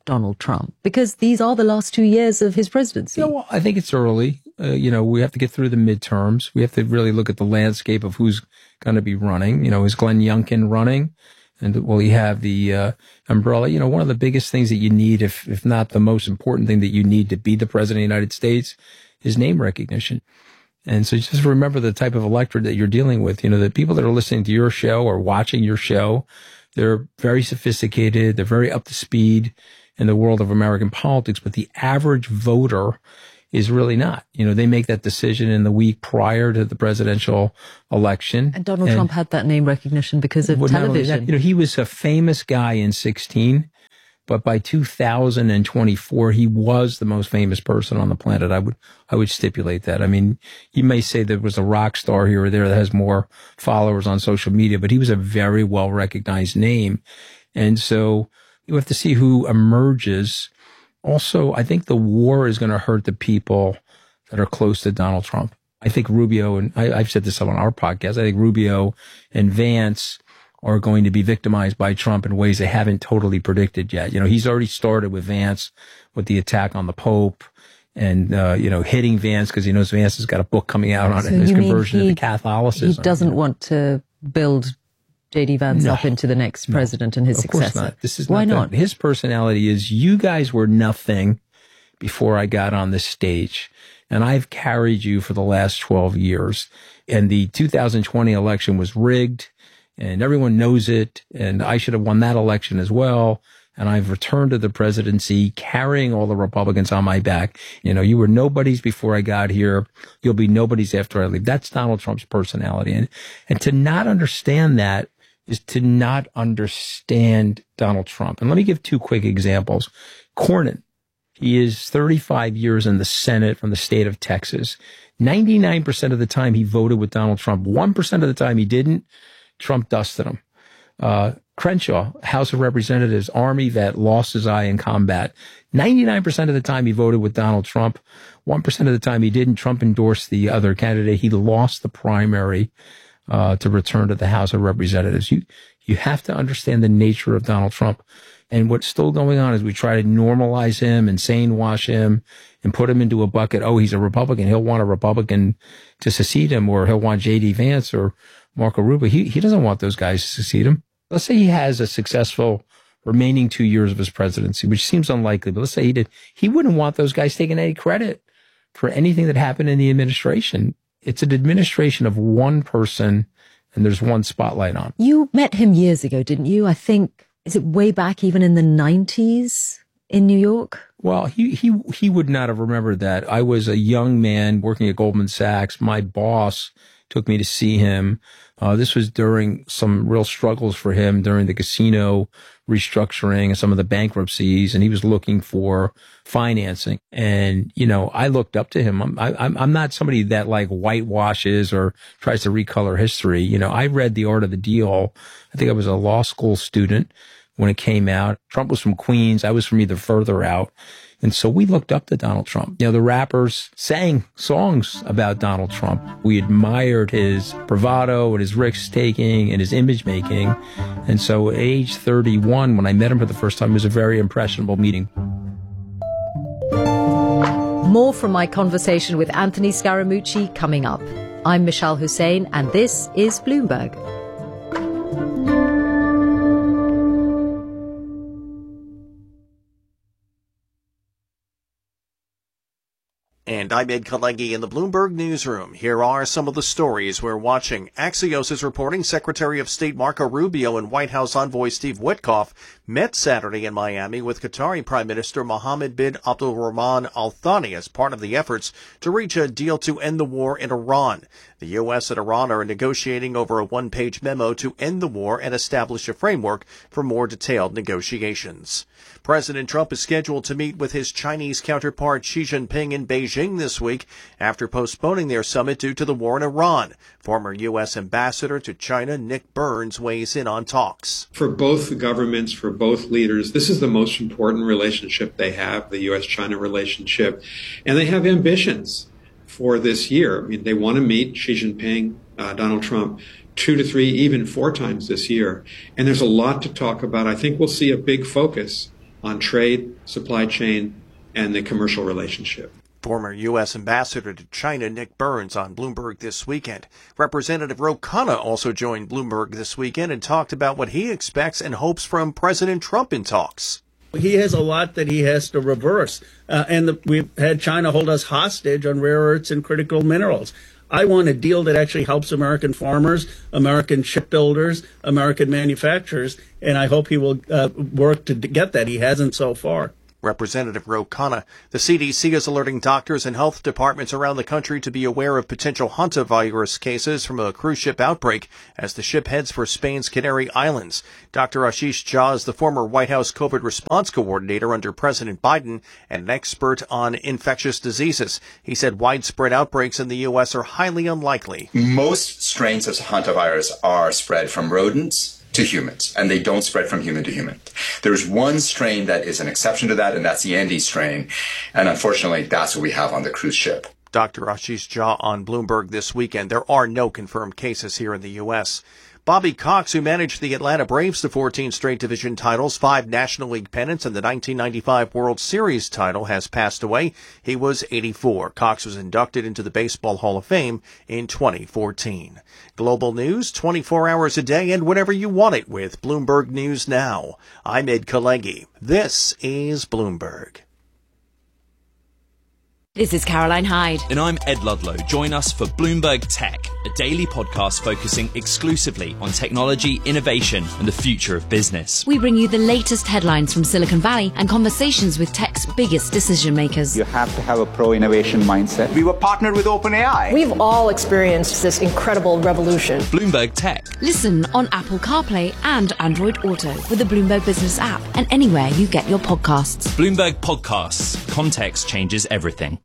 [SPEAKER 15] Donald Trump? Because these are the last two years of his presidency.
[SPEAKER 16] Yeah, well, I think it's early. Uh, you know, we have to get through the midterms. We have to really look at the landscape of who's going to be running. You know, is Glenn Youngkin running? And will he have the uh, umbrella? You know, one of the biggest things that you need, if if not the most important thing that you need to be the president of the United States, is name recognition. And so just remember the type of electorate that you're dealing with. You know, the people that are listening to your show or watching your show, they're very sophisticated. They're very up to speed in the world of American politics. But the average voter is really not. You know, they make that decision in the week prior to the presidential election.
[SPEAKER 15] And Donald
[SPEAKER 16] and,
[SPEAKER 15] Trump had that name recognition because of
[SPEAKER 16] well,
[SPEAKER 15] television.
[SPEAKER 16] That, you know, he was a famous guy in sixteen. But by two thousand twenty-four, he was the most famous person on the planet. I would, I would stipulate that. I mean, you may say there was a rock star here or there that has more followers on social media, but he was a very well recognized name. And so you have to see who emerges. Also, I think the war is going to hurt the people that are close to Donald Trump. I think Rubio, and I, I've said this on our podcast, I think Rubio and Vance are going to be victimized by Trump in ways they haven't totally predicted yet. You know, he's already started with Vance, with the attack on the Pope, and, uh, you know, hitting Vance because he knows Vance has got a book coming out on
[SPEAKER 15] so
[SPEAKER 16] his conversion
[SPEAKER 15] he,
[SPEAKER 16] into Catholicism.
[SPEAKER 15] He doesn't want to build J D Vance
[SPEAKER 16] no,
[SPEAKER 15] up into the next president
[SPEAKER 16] no,
[SPEAKER 15] and his
[SPEAKER 16] of
[SPEAKER 15] successor.
[SPEAKER 16] Course not. This is
[SPEAKER 15] Why
[SPEAKER 16] not?
[SPEAKER 15] not?
[SPEAKER 16] His personality is, you guys were nothing before I got on this stage, and I've carried you for the last twelve years. And the two thousand twenty election was rigged, and everyone knows it, and I should have won that election as well. And I've returned to the presidency carrying all the Republicans on my back. You know, you were nobodies before I got here. You'll be nobodies after I leave. That's Donald Trump's personality. And, and to not understand that is to not understand Donald Trump. And let me give two quick examples. Cornyn, he is thirty-five years in the Senate from the state of Texas. ninety-nine percent of the time he voted with Donald Trump. one percent of the time he didn't. Trump dusted him. Uh, Crenshaw, House of Representatives, Army vet, lost his eye in combat. ninety-nine percent of the time he voted with Donald Trump. one percent of the time he didn't. Trump endorsed the other candidate. He lost the primary uh, to return to the House of Representatives. You, you have to understand the nature of Donald Trump. And what's still going on is we try to normalize him and sane wash him and put him into a bucket. Oh, he's a Republican. He'll want a Republican to succeed him, or he'll want J D Vance or Marco Rubio. He, he doesn't want those guys to succeed him. Let's say he has a successful remaining two years of his presidency, which seems unlikely, but let's say he did. He wouldn't want those guys taking any credit for anything that happened in the administration. It's an administration of one person, and there's one spotlight on.
[SPEAKER 15] You met him years ago, didn't you? I think, is it way back even in the nineties in New York?
[SPEAKER 16] Well, he, he, he would not have remembered that. I was a young man working at Goldman Sachs. My boss took me to see him. Uh, this was during some real struggles for him during the casino restructuring and some of the bankruptcies, and he was looking for financing. And, you know, I looked up to him. I'm, I, I'm not somebody that like whitewashes or tries to recolor history. You know, I read The Art of the Deal. I think I was a law school student when it came out. Trump was from Queens. I was from either further out. And so we looked up to Donald Trump. You know, the rappers sang songs about Donald Trump. We admired his bravado and his risk-taking and his image-making. And so at age thirty-one, when I met him for the first time, it was a very impressionable meeting.
[SPEAKER 15] More from my conversation with Anthony Scaramucci coming up. I'm Michelle Hussein, and this is Bloomberg.
[SPEAKER 26] And I'm Ed Kalegi in the Bloomberg Newsroom. Here are some of the stories we're watching. Axios is reporting Secretary of State Marco Rubio and White House envoy Steve Witkoff met Saturday in Miami with Qatari Prime Minister Mohammed bin Abdulrahman Al Thani as part of the efforts to reach a deal to end the war in Iran. The U S and Iran are negotiating over a one-page memo to end the war and establish a framework for more detailed negotiations. President Trump is scheduled to meet with his Chinese counterpart Xi Jinping in Beijing this week after postponing their summit due to the war in Iran. Former U S Ambassador to China Nick Burns weighs in on talks.
[SPEAKER 27] For both the governments, for both leaders, this is the most important relationship they have, the U S China relationship, and they have ambitions for this year. I mean, they want to meet Xi Jinping, uh, Donald Trump, two to three, even four times this year. And there's a lot to talk about. I think we'll see a big focus on trade, supply chain, and the commercial relationship.
[SPEAKER 26] Former U S Ambassador to China Nick Burns on Bloomberg This Weekend. Representative Ro Khanna also joined Bloomberg This Weekend and talked about what he expects and hopes from President Trump in talks.
[SPEAKER 28] He has a lot that he has to reverse. Uh, and the, we've had China hold us hostage on rare earths and critical minerals. I want a deal that actually helps American farmers, American shipbuilders, American manufacturers, and I hope he will uh, work to get that. He hasn't so far.
[SPEAKER 26] Representative Ro Khanna. The C D C is alerting doctors and health departments around the country to be aware of potential hantavirus cases from a cruise ship outbreak as the ship heads for Spain's Canary Islands. Doctor Ashish Jha is the former White House COVID response coordinator under President Biden and an expert on infectious diseases. He said widespread outbreaks in the U S are highly unlikely.
[SPEAKER 4] Most strains of hantavirus are spread from rodents to humans, and they don't spread from human to human. There's one strain that is an exception to that, and that's the Andes strain. And unfortunately, that's what we have on the cruise ship.
[SPEAKER 26] Doctor Ashish Jha on Bloomberg This Weekend. There are no confirmed cases here in the U S Bobby Cox, who managed the Atlanta Braves to fourteen straight division titles, five National League pennants, and the nineteen ninety-five World Series title, has passed away. He was eighty-four. Cox was inducted into the Baseball Hall of Fame in twenty fourteen. Global news, twenty-four hours a day and whenever you want it with Bloomberg News Now. I'm Ed Kalegi. This is Bloomberg.
[SPEAKER 5] This is Caroline Hyde.
[SPEAKER 7] And I'm Ed Ludlow. Join us for Bloomberg Tech, a daily podcast focusing exclusively on technology, innovation, and the future of business.
[SPEAKER 5] We bring you the latest headlines from Silicon Valley and conversations with tech's biggest decision makers.
[SPEAKER 17] You have to have a pro-innovation mindset.
[SPEAKER 18] We were partnered with OpenAI.
[SPEAKER 19] We've all experienced this incredible revolution.
[SPEAKER 7] Bloomberg Tech.
[SPEAKER 5] Listen on Apple CarPlay and Android Auto with the Bloomberg Business app and anywhere you get your podcasts.
[SPEAKER 7] Bloomberg Podcasts. Context changes everything.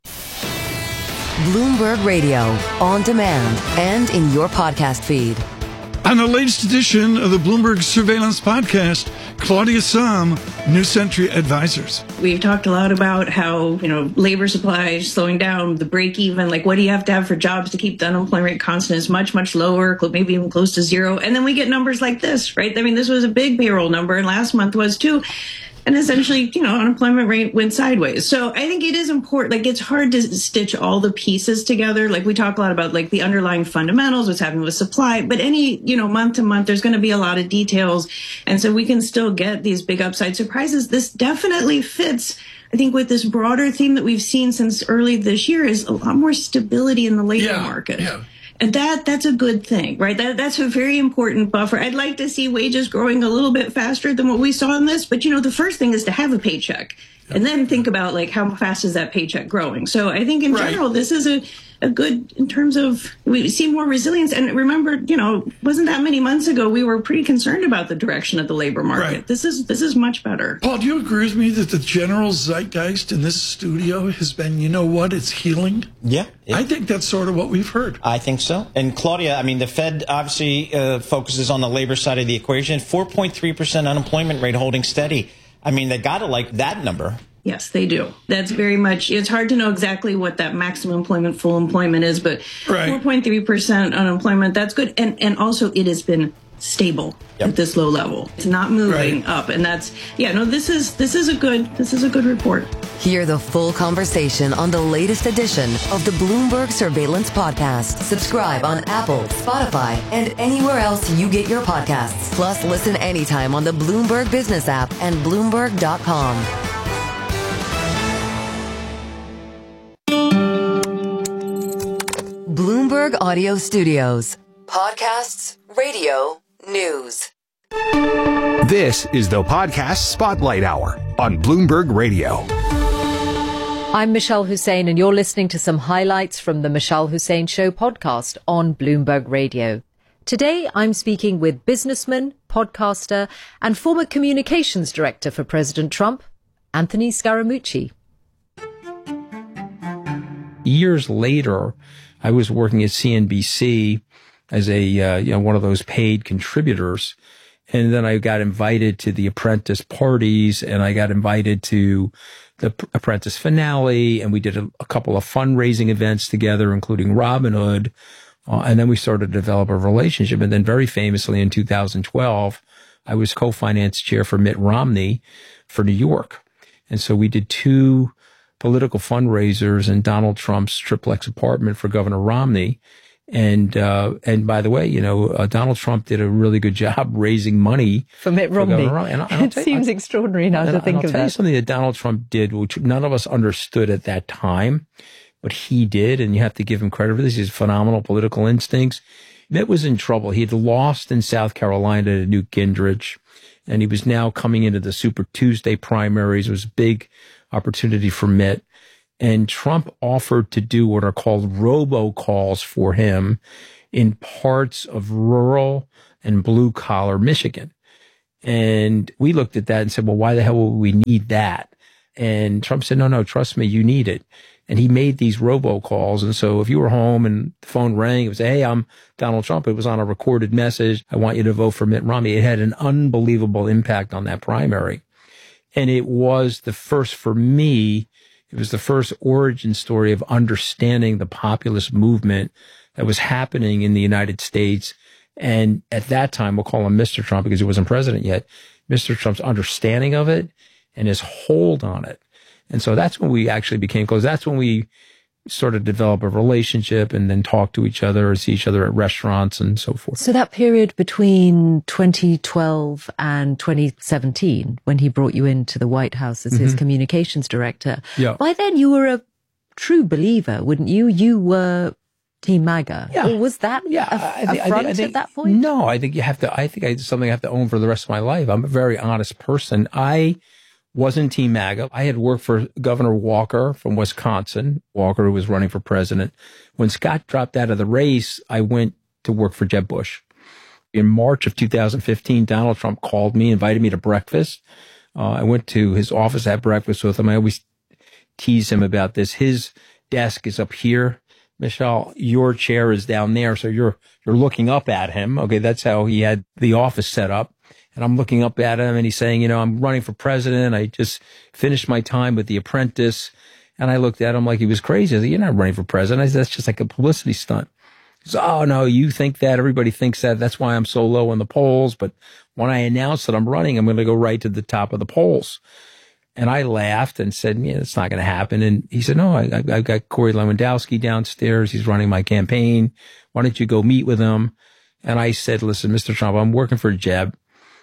[SPEAKER 1] Bloomberg Radio, on demand and in your podcast feed.
[SPEAKER 20] On the latest edition of the Bloomberg Surveillance Podcast, Claudia Sahm, New Century Advisors.
[SPEAKER 21] We've talked a lot about how, you know, labor supply is slowing down, the break even, like what do you have to have for jobs to keep the unemployment rate constant is much, much lower, maybe even close to zero. And then we get numbers like this, right? I mean, this was a big payroll number and last month was too. And essentially, you know, unemployment rate went sideways. So I think it is important. Like, it's hard to stitch all the pieces together. Like, we talk a lot about, like, the underlying fundamentals, what's happening with supply. But any, you know, month to month, there's going to be a lot of details. And so we can still get these big upside surprises. This definitely fits, I think, with this broader theme that we've seen since early this year is a lot more stability in the labor
[SPEAKER 20] yeah,
[SPEAKER 21] market.
[SPEAKER 20] Yeah.
[SPEAKER 21] And that that's a good thing, right? That that's a very important buffer. I'd like to see wages growing a little bit faster than what we saw in this. But, you know, the first thing is to have a paycheck and then think about, like, how fast is that paycheck growing? So I think in right. general, this is a, a good in terms of we see more resilience. And remember, you know, wasn't that many months ago we were pretty concerned about the direction of the labor market. Right. This is this is much better.
[SPEAKER 20] Paul, do you agree with me that the general zeitgeist in this studio has been, you know what, it's healing?
[SPEAKER 22] Yeah. It,
[SPEAKER 20] I think that's sort of what we've heard.
[SPEAKER 22] I think so. And Claudia, I mean, the Fed obviously uh, focuses on the labor side of the equation. four point three percent unemployment rate holding steady. I mean, they got to like that number.
[SPEAKER 21] Yes, they do. That's very much, it's hard to know exactly what that maximum employment, full employment is, but right. four point three percent unemployment, that's good. And and also it has been stable yep. at this low level. It's not moving right. up. And that's, yeah, no, this is this is a good, this is a good report.
[SPEAKER 1] Hear the full conversation on the latest edition of the Bloomberg Surveillance Podcast. Subscribe on Apple, Spotify, and anywhere else you get your podcasts. Plus, listen anytime on the Bloomberg Business app and Bloomberg dot com. Bloomberg Audio Studios. Podcasts, radio, news.
[SPEAKER 8] This is the Podcast Spotlight Hour on Bloomberg Radio.
[SPEAKER 15] I'm Michelle Hussein, and you're listening to some highlights from the Michelle Hussein Show podcast on Bloomberg Radio. Today, I'm speaking with businessman, podcaster, and former communications director for President Trump, Anthony Scaramucci.
[SPEAKER 16] Years later, I was working at C N B C as a, uh, you know, one of those paid contributors. And then I got invited to the Apprentice parties, and I got invited to the Apprentice finale, and we did a, a couple of fundraising events together, including Robinhood. Uh, and then we started to develop a relationship. And then very famously in two thousand twelve, I was co-finance chair for Mitt Romney for New York. And so we did two political fundraisers in Donald Trump's triplex apartment for Governor Romney. And, uh, and by the way, you know, uh, Donald Trump did a really good job raising money
[SPEAKER 15] for Mitt Romney.
[SPEAKER 16] For and, and
[SPEAKER 15] it seems you, extraordinary now
[SPEAKER 16] and,
[SPEAKER 15] to think
[SPEAKER 16] and I'll
[SPEAKER 15] of
[SPEAKER 16] tell
[SPEAKER 15] that.
[SPEAKER 16] You something that Donald Trump did, which none of us understood at that time, but he did. And you have to give him credit for this. His phenomenal political instincts. Mitt was in trouble. He had lost in South Carolina to Newt Gingrich, and he was now coming into the Super Tuesday primaries. It was a big opportunity for Mitt. And Trump offered to do what are called robocalls for him in parts of rural and blue collar Michigan. And we looked at that and said, well, why the hell would we need that? And Trump said, no, no, trust me, you need it. And he made these robocalls. And so if you were home and the phone rang, it was, hey, I'm Donald Trump. It was on a recorded message. I want you to vote for Mitt Romney. It had an unbelievable impact on that primary. And it was the first for me. It was the first origin story of understanding the populist movement that was happening in the United States. And at that time, we'll call him Mister Trump because he wasn't president yet, Mister Trump's understanding of it and his hold on it. And so that's when we actually became close. That's when we sort of develop a relationship and then talk to each other or see each other at restaurants and so forth.
[SPEAKER 15] So that period between twenty twelve and twenty seventeen, when he brought you into the White House as mm-hmm. his communications director,
[SPEAKER 16] yeah.
[SPEAKER 15] by then you were a true believer, wouldn't you? You were Team MAGA.
[SPEAKER 16] Yeah.
[SPEAKER 15] Or was that
[SPEAKER 16] yeah,
[SPEAKER 15] a,
[SPEAKER 16] I think,
[SPEAKER 15] a front
[SPEAKER 16] I think, I think,
[SPEAKER 15] at that point?
[SPEAKER 16] No, I think you have to, I think it's something I have to own for the rest of my life. I'm a very honest person. I wasn't Team MAGA. I had worked for Governor Walker from Wisconsin, Walker, who was running for president. When Scott dropped out of the race, I went to work for Jeb Bush. In March of two thousand fifteen, Donald Trump called me, invited me to breakfast. Uh, I went to his office, had breakfast with him. I always tease him about this. His desk is up here. Michelle, your chair is down there. So you're, you're looking up at him. Okay. That's how he had the office set up. And I'm looking up at him and he's saying, you know, I'm running for president. I just finished my time with The Apprentice. And I looked at him like he was crazy. I said, you're not running for president. I said, that's just like a publicity stunt. He said, oh, no, you think that. Everybody thinks that. That's why I'm so low in the polls. But when I announce that I'm running, I'm going to go right to the top of the polls. And I laughed and said, yeah, it's not going to happen. And he said, no, I, I've got Corey Lewandowski downstairs. He's running my campaign. Why don't you go meet with him? And I said, listen, Mister Trump, I'm working for Jeb.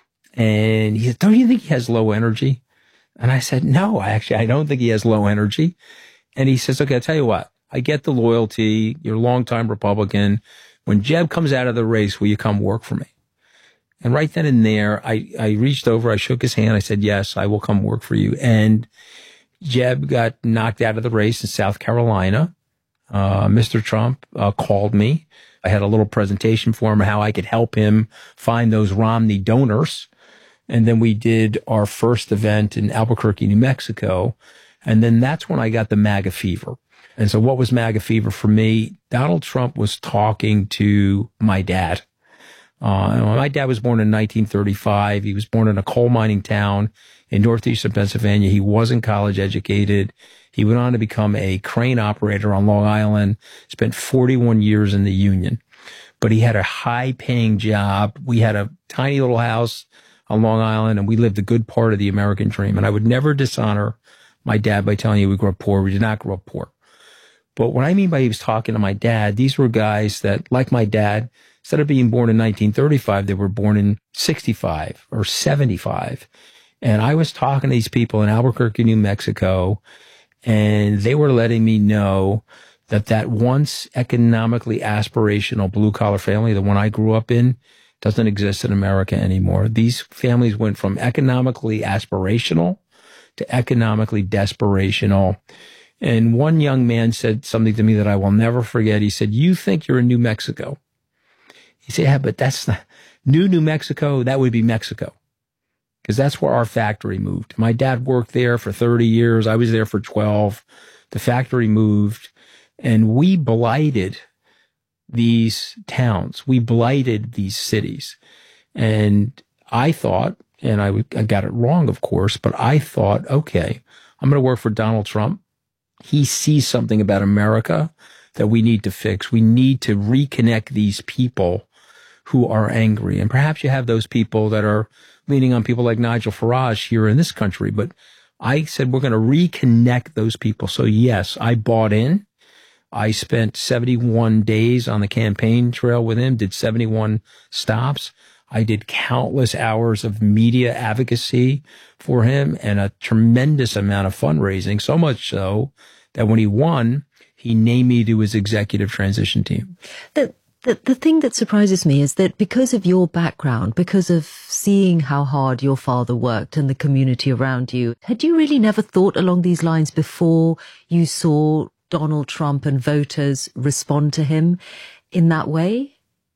[SPEAKER 16] And he said, don't you think he has low energy? And I said, no, I actually, I don't think he has low energy. And he says, okay, I'll tell you what, I get the loyalty. You're a longtime Republican. When Jeb comes out of the race, will you come work for me? And right then and there, I, I reached over, I shook his hand. I said, yes, I will come work for you. And Jeb got knocked out of the race in South Carolina. Uh, Mister Trump uh, called me. I had a little presentation for him, how I could help him find those Romney donors. And then we did our first event in Albuquerque, New Mexico. And then that's when I got the MAGA fever. And so what was MAGA fever for me? Donald Trump was talking to my dad. Uh, my dad was born in nineteen thirty-five. He was born in a coal mining town in northeastern Pennsylvania. He wasn't college educated. He went on to become a crane operator on Long Island, spent forty-one years in the union, but he had a high paying job. We had a tiny little house on Long Island and we lived a good part of the American dream. And I would never dishonor my dad by telling you we grew up poor. We did not grow up poor. But what I mean by he was talking to my dad, these were guys that, like my dad, instead of being born in nineteen thirty-five, they were born in sixty-five or seventy-five. And I was talking to these people in Albuquerque, New Mexico, and they were letting me know that that once economically aspirational blue-collar family, the one I grew up in, doesn't exist in America anymore. These families went from economically aspirational to economically desperational. And one young man said something to me that I will never forget. He said, you think you're in New Mexico. He said, yeah, but that's not new New Mexico. That would be Mexico. Because that's where our factory moved. My dad worked there for thirty years. I was there for twelve. The factory moved and we blighted these towns. We blighted these cities. And I thought, and I, I got it wrong, of course, but I thought, okay, I'm going to work for Donald Trump. He sees something about America that we need to fix. We need to reconnect these people who are angry. And perhaps you have those people that are leaning on people like Nigel Farage here in this country. But I said, we're going to reconnect those people. So yes, I bought in. I spent seventy-one days on the campaign trail with him, did seventy-one stops. I did countless hours of media advocacy for him and a tremendous amount of fundraising, so much so that when he won, he named me to his executive transition team.
[SPEAKER 15] The, the, the thing that surprises me is that because of your background, because of seeing how hard your father worked and the community around you, had you really never thought along these lines before you saw Donald Trump and voters respond to him in that way?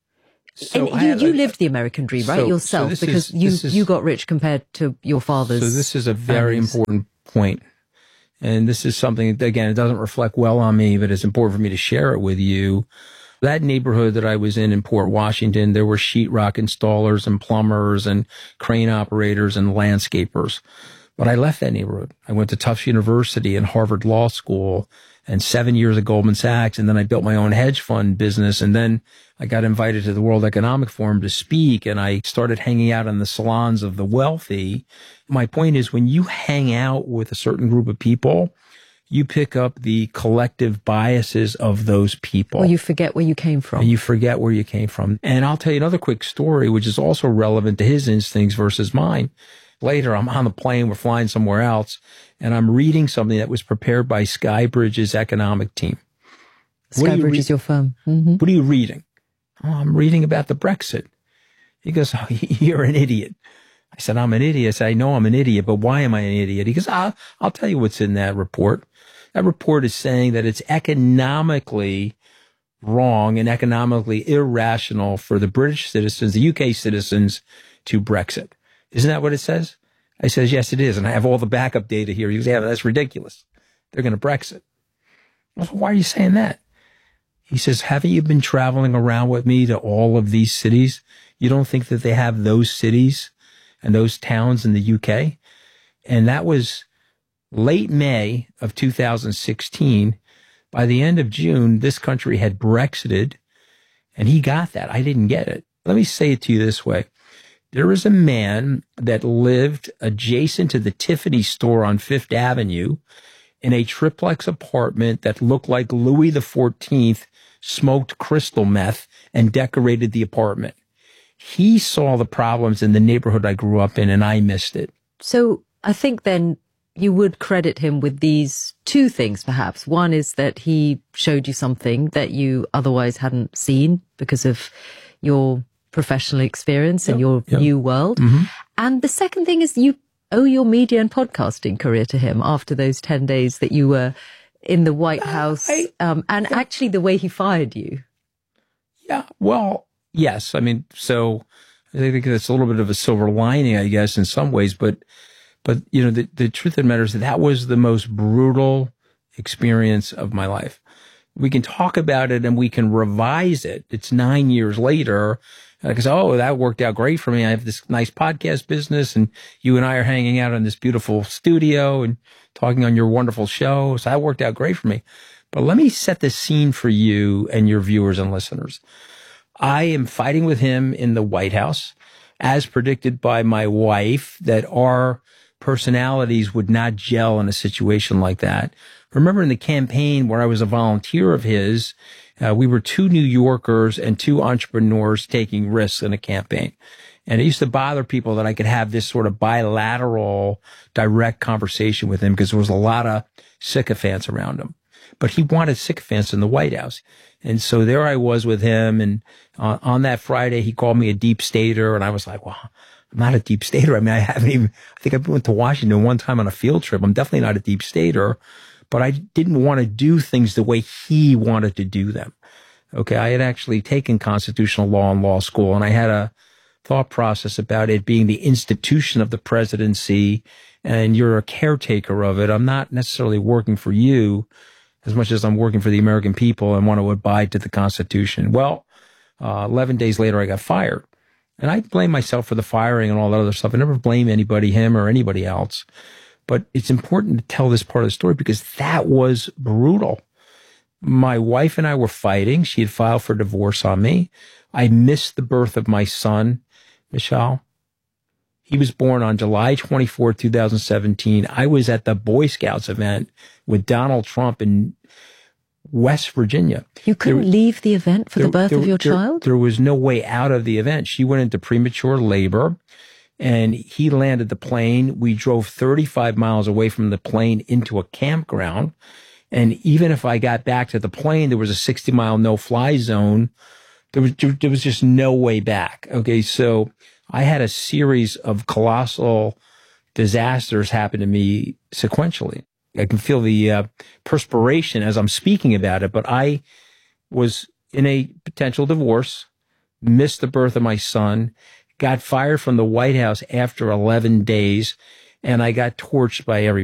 [SPEAKER 16] So
[SPEAKER 15] and you, you lived the American dream, right,
[SPEAKER 16] so,
[SPEAKER 15] yourself,
[SPEAKER 16] so
[SPEAKER 15] because
[SPEAKER 16] is,
[SPEAKER 15] you,
[SPEAKER 16] is,
[SPEAKER 15] you got rich compared to your father's.
[SPEAKER 16] So this is a very
[SPEAKER 15] families.
[SPEAKER 16] important point. And this is something, again, it doesn't reflect well on me, but it's important for me to share it with you. That neighborhood that I was in in Port Washington, there were sheetrock installers and plumbers and crane operators and landscapers. But I left that neighborhood. I went to Tufts University and Harvard Law School and seven years at Goldman Sachs. And then I built my own hedge fund business. And then I got invited to the World Economic Forum to speak. And I started hanging out in the salons of the wealthy. My point is, when you hang out with a certain group of people, you pick up the collective biases of those people.
[SPEAKER 15] Or you forget where you came from.
[SPEAKER 16] And you forget where you came from. And I'll tell you another quick story, which is also relevant to his instincts versus mine. Later, I'm on the plane, we're flying somewhere else, and I'm reading something that was prepared by Skybridge's economic team.
[SPEAKER 15] Skybridge is your firm. Mm-hmm.
[SPEAKER 16] What are you reading? Oh, I'm reading about the Brexit. He goes, oh, you're an idiot. I said, I'm an idiot. I said, I know I'm an idiot, but why am I an idiot? He goes, I'll, I'll tell you what's in that report. That report is saying that it's economically wrong and economically irrational for the British citizens, the U K citizens, to Brexit. Isn't that what it says? I says, yes, it is. And I have all the backup data here. He goes, yeah, that's ridiculous. They're going to Brexit. I said, why are you saying that? He says, haven't you been traveling around with me to all of these cities? You don't think that they have those cities and those towns in the U K? And that was late May of two thousand sixteen. By the end of June, this country had Brexited, and he got that. I didn't get it. Let me say it to you this way. There was a man that lived adjacent to the Tiffany store on Fifth Avenue in a triplex apartment that looked like Louis the fourteenth smoked crystal meth and decorated the apartment. He saw the problems in the neighborhood I grew up in, and I missed it.
[SPEAKER 15] So I think then you would credit him with these two things, perhaps. One is that he showed you something that you otherwise hadn't seen because of your professional experience and yep, your yep. new world. Mm-hmm. And the second thing is you owe your media and podcasting career to him after those ten days that you were in the White House, uh, I, um, and yeah. actually the way he fired you.
[SPEAKER 16] Yeah, well, yes. I mean, so I think that's a little bit of a silver lining, I guess, in some ways. But, but you know, the, the truth of the matter is that that was the most brutal experience of my life. We can talk about it and we can revise it. It's nine years later. Because, oh, that worked out great for me. I have this nice podcast business, and you and I are hanging out in this beautiful studio and talking on your wonderful show. So that worked out great for me. But let me set the scene for you and your viewers and listeners. I am fighting with him in the White House, as predicted by my wife, that our personalities would not gel in a situation like that. Remember in the campaign where I was a volunteer of his, Uh, we were two New Yorkers and two entrepreneurs taking risks in a campaign. And it used to bother people that I could have this sort of bilateral, direct conversation with him because there was a lot of sycophants around him. But he wanted sycophants in the White House. And so there I was with him. And uh, on that Friday, he called me a deep stater. And I was like, well, I'm not a deep stater. I mean, I haven't even, I think I went to Washington one time on a field trip. I'm definitely not a deep stater. But I didn't want to do things the way he wanted to do them. Okay. I had actually taken constitutional law in law school, and I had a thought process about it being the institution of the presidency, and you're a caretaker of it. I'm not necessarily working for you as much as I'm working for the American people and want to abide to the Constitution. Well, uh, eleven days later, I got fired. And I blame myself for the firing and all that other stuff. I never blame anybody, him or anybody else. But it's important to tell this part of the story because that was brutal. My wife and I were fighting. She had filed for divorce on me. I missed the birth of my son, Michelle. He was born on July twenty-fourth, twenty seventeen. I was at the Boy Scouts event with Donald Trump in West Virginia.
[SPEAKER 15] You couldn't there, leave the event for
[SPEAKER 16] there,
[SPEAKER 15] the birth
[SPEAKER 16] there,
[SPEAKER 15] of your
[SPEAKER 16] there,
[SPEAKER 15] child?
[SPEAKER 16] There was no way out of the event. She went into premature labor, and he landed the plane. We drove thirty-five miles away from the plane into a campground. And even if I got back to the plane, there was a sixty mile no-fly zone. There was, there was just no way back. Okay, so I had a series of colossal disasters happen to me sequentially. I can feel the uh, perspiration as I'm speaking about it, but I was in a potential divorce, missed the birth of my son, got fired from the White House after eleven days, and I got torched by everybody.